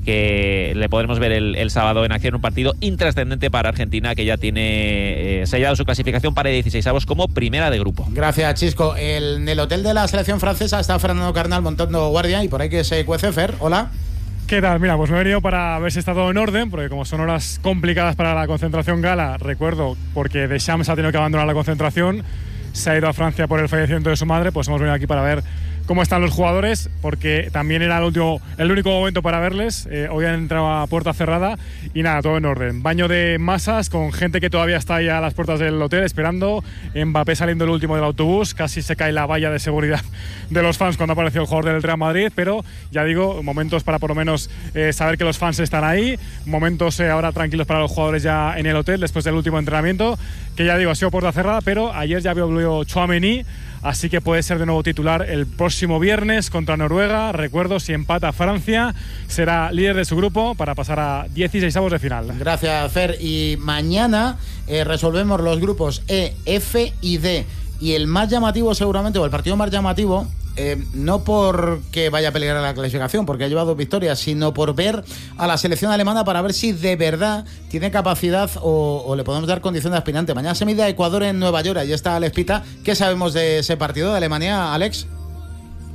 que le podremos ver el, el sábado en acción, un partido intrascendente para Argentina, que ya tiene eh, sellado su clasificación para dieciseisavos como primera de grupo. Gracias, Chisco. El- en el hotel de la selección francesa está Fernando Carnal montando guardia y por ahí que se cuece Fer. Hola. ¿Qué tal? Mira, pues me he venido para ver si está todo en orden, porque como son horas complicadas para la concentración gala, recuerdo, porque Deschamps ha tenido que abandonar la concentración, se ha ido a Francia por el fallecimiento de su madre, pues hemos venido aquí para ver cómo están los jugadores, porque también era el, último, el único momento para verles. Eh, hoy han entrado a puerta cerrada y nada, todo en orden. Baño de masas con gente que todavía está ya a las puertas del hotel esperando. Mbappé saliendo el último del autobús, casi se cae la valla de seguridad de los fans cuando apareció el jugador del Real Madrid, pero ya digo, momentos para por lo menos eh, saber que los fans están ahí, momentos eh, ahora tranquilos para los jugadores ya en el hotel después del último entrenamiento, que ya digo, ha sido puerta cerrada, pero ayer ya vio Tchouaméni, así que puede ser de nuevo titular el próximo viernes contra Noruega. Recuerdo, si empata Francia, será líder de su grupo para pasar a dieciseisavos de final. Gracias, Fer. Y mañana eh, resolvemos los grupos E, F y D. Y el más llamativo seguramente, o el partido más llamativo, eh, no porque vaya a pelear a la clasificación, porque ha llevado dos victorias, sino por ver a la selección alemana para ver si de verdad tiene capacidad o, o le podemos dar condición de aspirante. Mañana se mide a Ecuador en Nueva York, ahí está Alex Pita. ¿Qué sabemos de ese partido de Alemania, Alex?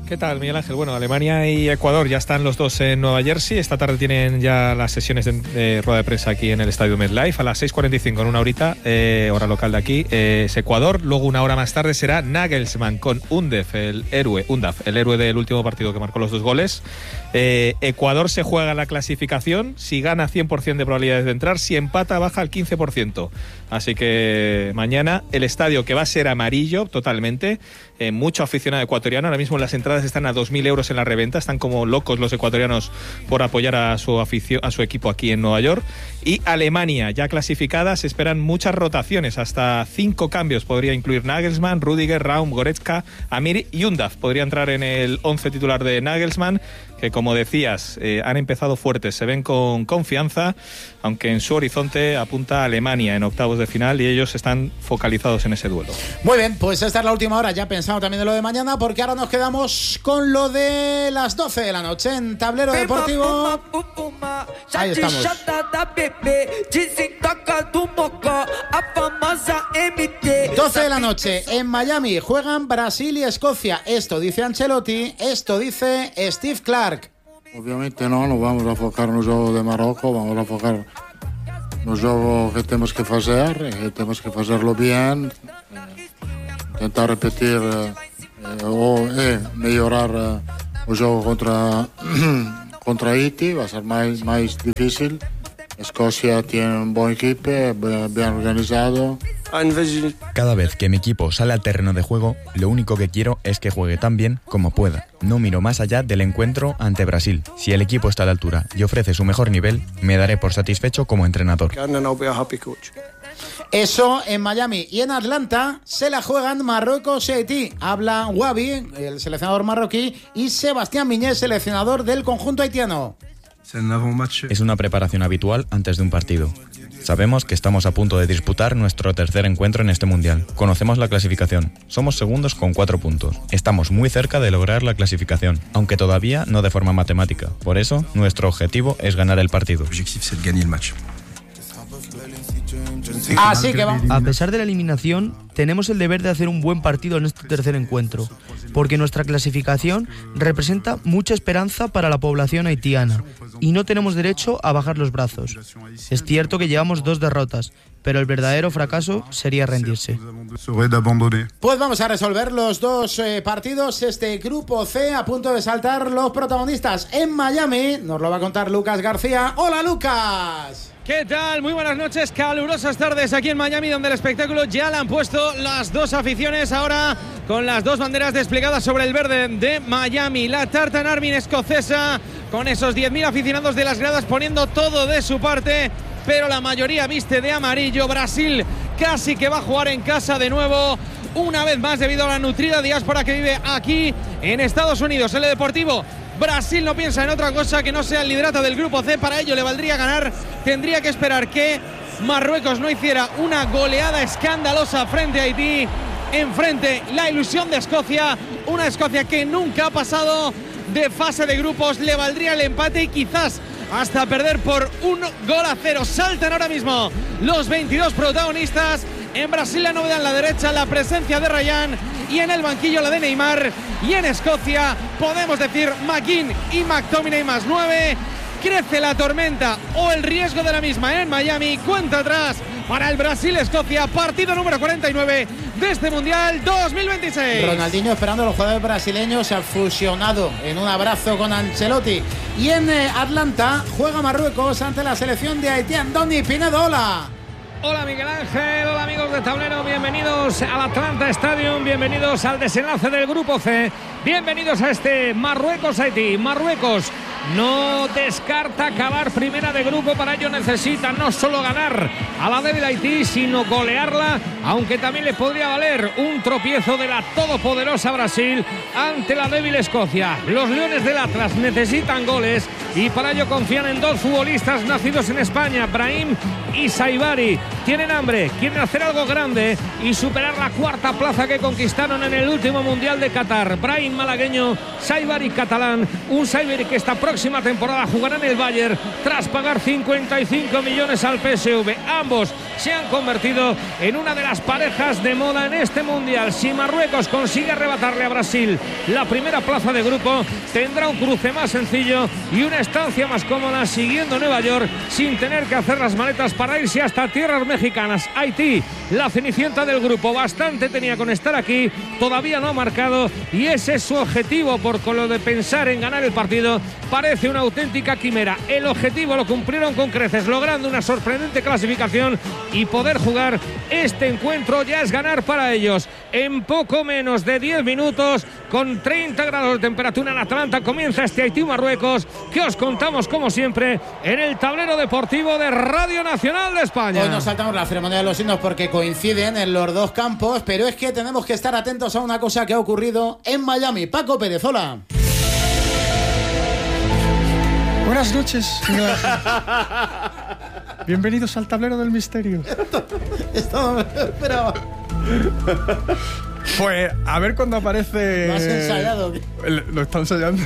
¿Qué tal, Miguel Ángel? Bueno, Alemania y Ecuador ya están los dos en Nueva Jersey. Esta tarde tienen ya las sesiones de, de rueda de prensa aquí en el estadio MetLife a las seis cuarenta y cinco, en una horita, eh, hora local de aquí. Eh, es Ecuador. Luego, una hora más tarde, será Nagelsmann con Undaf, el héroe, Undaf, el héroe del último partido que marcó los dos goles. Eh, Ecuador se juega la clasificación. Si gana, cien por ciento de probabilidades de entrar. Si empata, baja al quince por ciento. Así que mañana el estadio, que va a ser amarillo totalmente. Eh, mucho aficionado ecuatoriano. Ahora mismo las entradas están a dos mil euros en la reventa. Están como locos los ecuatorianos por apoyar a su afición, a su equipo aquí en Nueva York. Y Alemania, ya clasificada, se esperan muchas rotaciones. Hasta cinco cambios podría incluir Nagelsmann, Rüdiger, Raum, Goretzka, Amiri y Undaf. Podría entrar en el once titular de Nagelsmann, que, como decías, eh, han empezado fuertes. Se ven con confianza, aunque en su horizonte apunta a Alemania en octavos de final y ellos están focalizados en ese duelo. Muy bien, pues esta es la última hora. Ya pensamos también de lo de mañana, porque ahora nos quedamos con lo de las doce de la noche en Tablero Deportivo. Ahí estamos. doce de la noche en Miami. Juegan Brasil y Escocia. Esto dice Ancelotti, esto dice Steve Clark. Obviamente no, no vamos a focar no juego de Marruecos, vamos a focar no juego que tenemos que hacer, que tenemos que hacerlo bien, eh, intentar repetir eh, o eh, mejorar eh, el juego contra, contra Haití, va a ser más, más difícil. Escocia tiene un buen equipo, bien organizado. Cada vez que mi equipo sale al terreno de juego, lo único que quiero es que juegue tan bien como pueda. No miro más allá del encuentro ante Brasil. Si el equipo está a la altura y ofrece su mejor nivel, me daré por satisfecho como entrenador. Eso en Miami. Y en Atlanta se la juegan Marruecos y Haití. Habla Wabi, el seleccionador marroquí, y Sebastián Miñé, seleccionador del conjunto haitiano. Es una preparación habitual antes de un partido. Sabemos que estamos a punto de disputar nuestro tercer encuentro en este mundial. Conocemos la clasificación. Somos segundos con cuatro puntos. Estamos muy cerca de lograr la clasificación, aunque todavía no de forma matemática. Por eso, nuestro objetivo es ganar el partido. Así que vamos. A pesar de la eliminación, tenemos el deber de hacer un buen partido en este tercer encuentro, porque nuestra clasificación representa mucha esperanza para la población haitiana y no tenemos derecho a bajar los brazos. Es cierto que llevamos dos derrotas, pero el verdadero fracaso sería rendirse. Pues vamos a resolver los dos eh, partidos. Este grupo C, a punto de saltar los protagonistas en Miami. Nos lo va a contar Lucas García. ¡Hola, Lucas! ¿Qué tal? Muy buenas noches, calurosas tardes aquí en Miami, donde el espectáculo ya le han puesto las dos aficiones, ahora con las dos banderas desplegadas sobre el verde de Miami. La Tartan Army escocesa, con esos diez mil aficionados de las gradas poniendo todo de su parte, pero la mayoría viste de amarillo. Brasil casi que va a jugar en casa de nuevo, una vez más, debido a la nutrida diáspora que vive aquí en Estados Unidos. En el Deportivo, Brasil no piensa en otra cosa que no sea el liderato del grupo C. Para ello le valdría ganar. Tendría que esperar que Marruecos no hiciera una goleada escandalosa frente a Haití. Enfrente, la ilusión de Escocia, una Escocia que nunca ha pasado de fase de grupos. Le valdría el empate y quizás hasta perder por un gol a cero. Saltan ahora mismo los veintidós protagonistas. En Brasil la novedad en la derecha, la presencia de Ryan, y en el banquillo la de Neymar. Y en Escocia podemos decir McGinn y McTominay más nueve. Crece la tormenta o el riesgo de la misma en Miami. Cuenta atrás para el Brasil-Escocia, partido número cuarenta y nueve de este Mundial dos mil veintiséis. Ronaldinho esperando a los jugadores brasileños, se ha fusionado en un abrazo con Ancelotti. Y en eh, Atlanta juega Marruecos ante la selección de Haití. Andoni Pinedo, hola. Hola Miguel Ángel, hola amigos de Tablero, bienvenidos al Atlanta Stadium, bienvenidos al desenlace del Grupo C, bienvenidos a este Marruecos-Haití. Marruecos no descarta acabar primera de grupo, para ello necesita no solo ganar a la débil Haití, sino golearla, aunque también le podría valer un tropiezo de la todopoderosa Brasil ante la débil Escocia. Los Leones del Atlas necesitan goles y para ello confían en dos futbolistas nacidos en España, Brahim y Saibari. Tienen hambre, quieren hacer algo grande y superar la cuarta plaza que conquistaron en el último Mundial de Qatar. Brahim malagueño, Saibari catalán, un Saibari que esta próxima temporada jugará en el Bayern tras pagar cincuenta y cinco millones al P S V. Ambos se han convertido en una de las parejas de moda en este Mundial. Si Marruecos consigue arrebatarle a Brasil la primera plaza de grupo, tendrá un cruce más sencillo y una estancia más cómoda siguiendo Nueva York sin tener que hacer las maletas para irse hasta tierras mexicanas. Haití, la cenicienta del grupo, bastante tenía con estar aquí, todavía no ha marcado y ese es su objetivo, por con lo de pensar en ganar el partido parece una auténtica quimera. El objetivo lo cumplieron con creces, logrando una sorprendente clasificación y poder jugar este encuentro ya es ganar para ellos. En poco menos de diez minutos, con treinta grados de temperatura en Atlanta, comienza este Haití-Marruecos que os contamos como siempre en el tablero deportivo de Radio Nacional de España. Hoy nos saltamos la ceremonia de los himnos porque coinciden en los dos campos, pero es que tenemos que estar atentos a una cosa que ha ocurrido en Miami. Paco Pérez, hola. Buenas noches. Bienvenidos al tablero del misterio. Esto no me lo esperaba. Pues a ver cuando aparece. ¿Lo has ensayado? Lo está ensayando.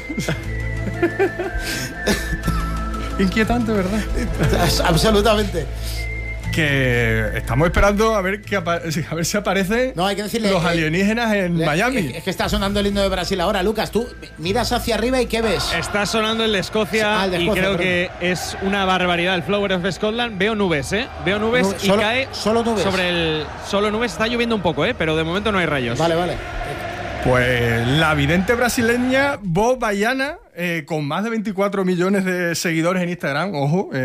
Inquietante, ¿verdad? Absolutamente. Que estamos esperando a ver, que a ver si aparecen no, hay que decirle, los alienígenas en le, Miami. Es, es que está sonando el himno de Brasil ahora, Lucas. Tú miras hacia arriba y ¿qué ves? Está sonando el de Escocia, ah, el de Escocia y creo perdón. que es una barbaridad. El Flower of Scotland. Veo nubes, ¿eh? Veo nubes Nube, y solo, cae solo nubes. sobre el. Solo nubes. Está lloviendo un poco, ¿eh? Pero de momento no hay rayos. Vale, vale. Pues la vidente brasileña Bo Baiana, eh, con más de veinticuatro millones de seguidores en Instagram, ojo. Eh,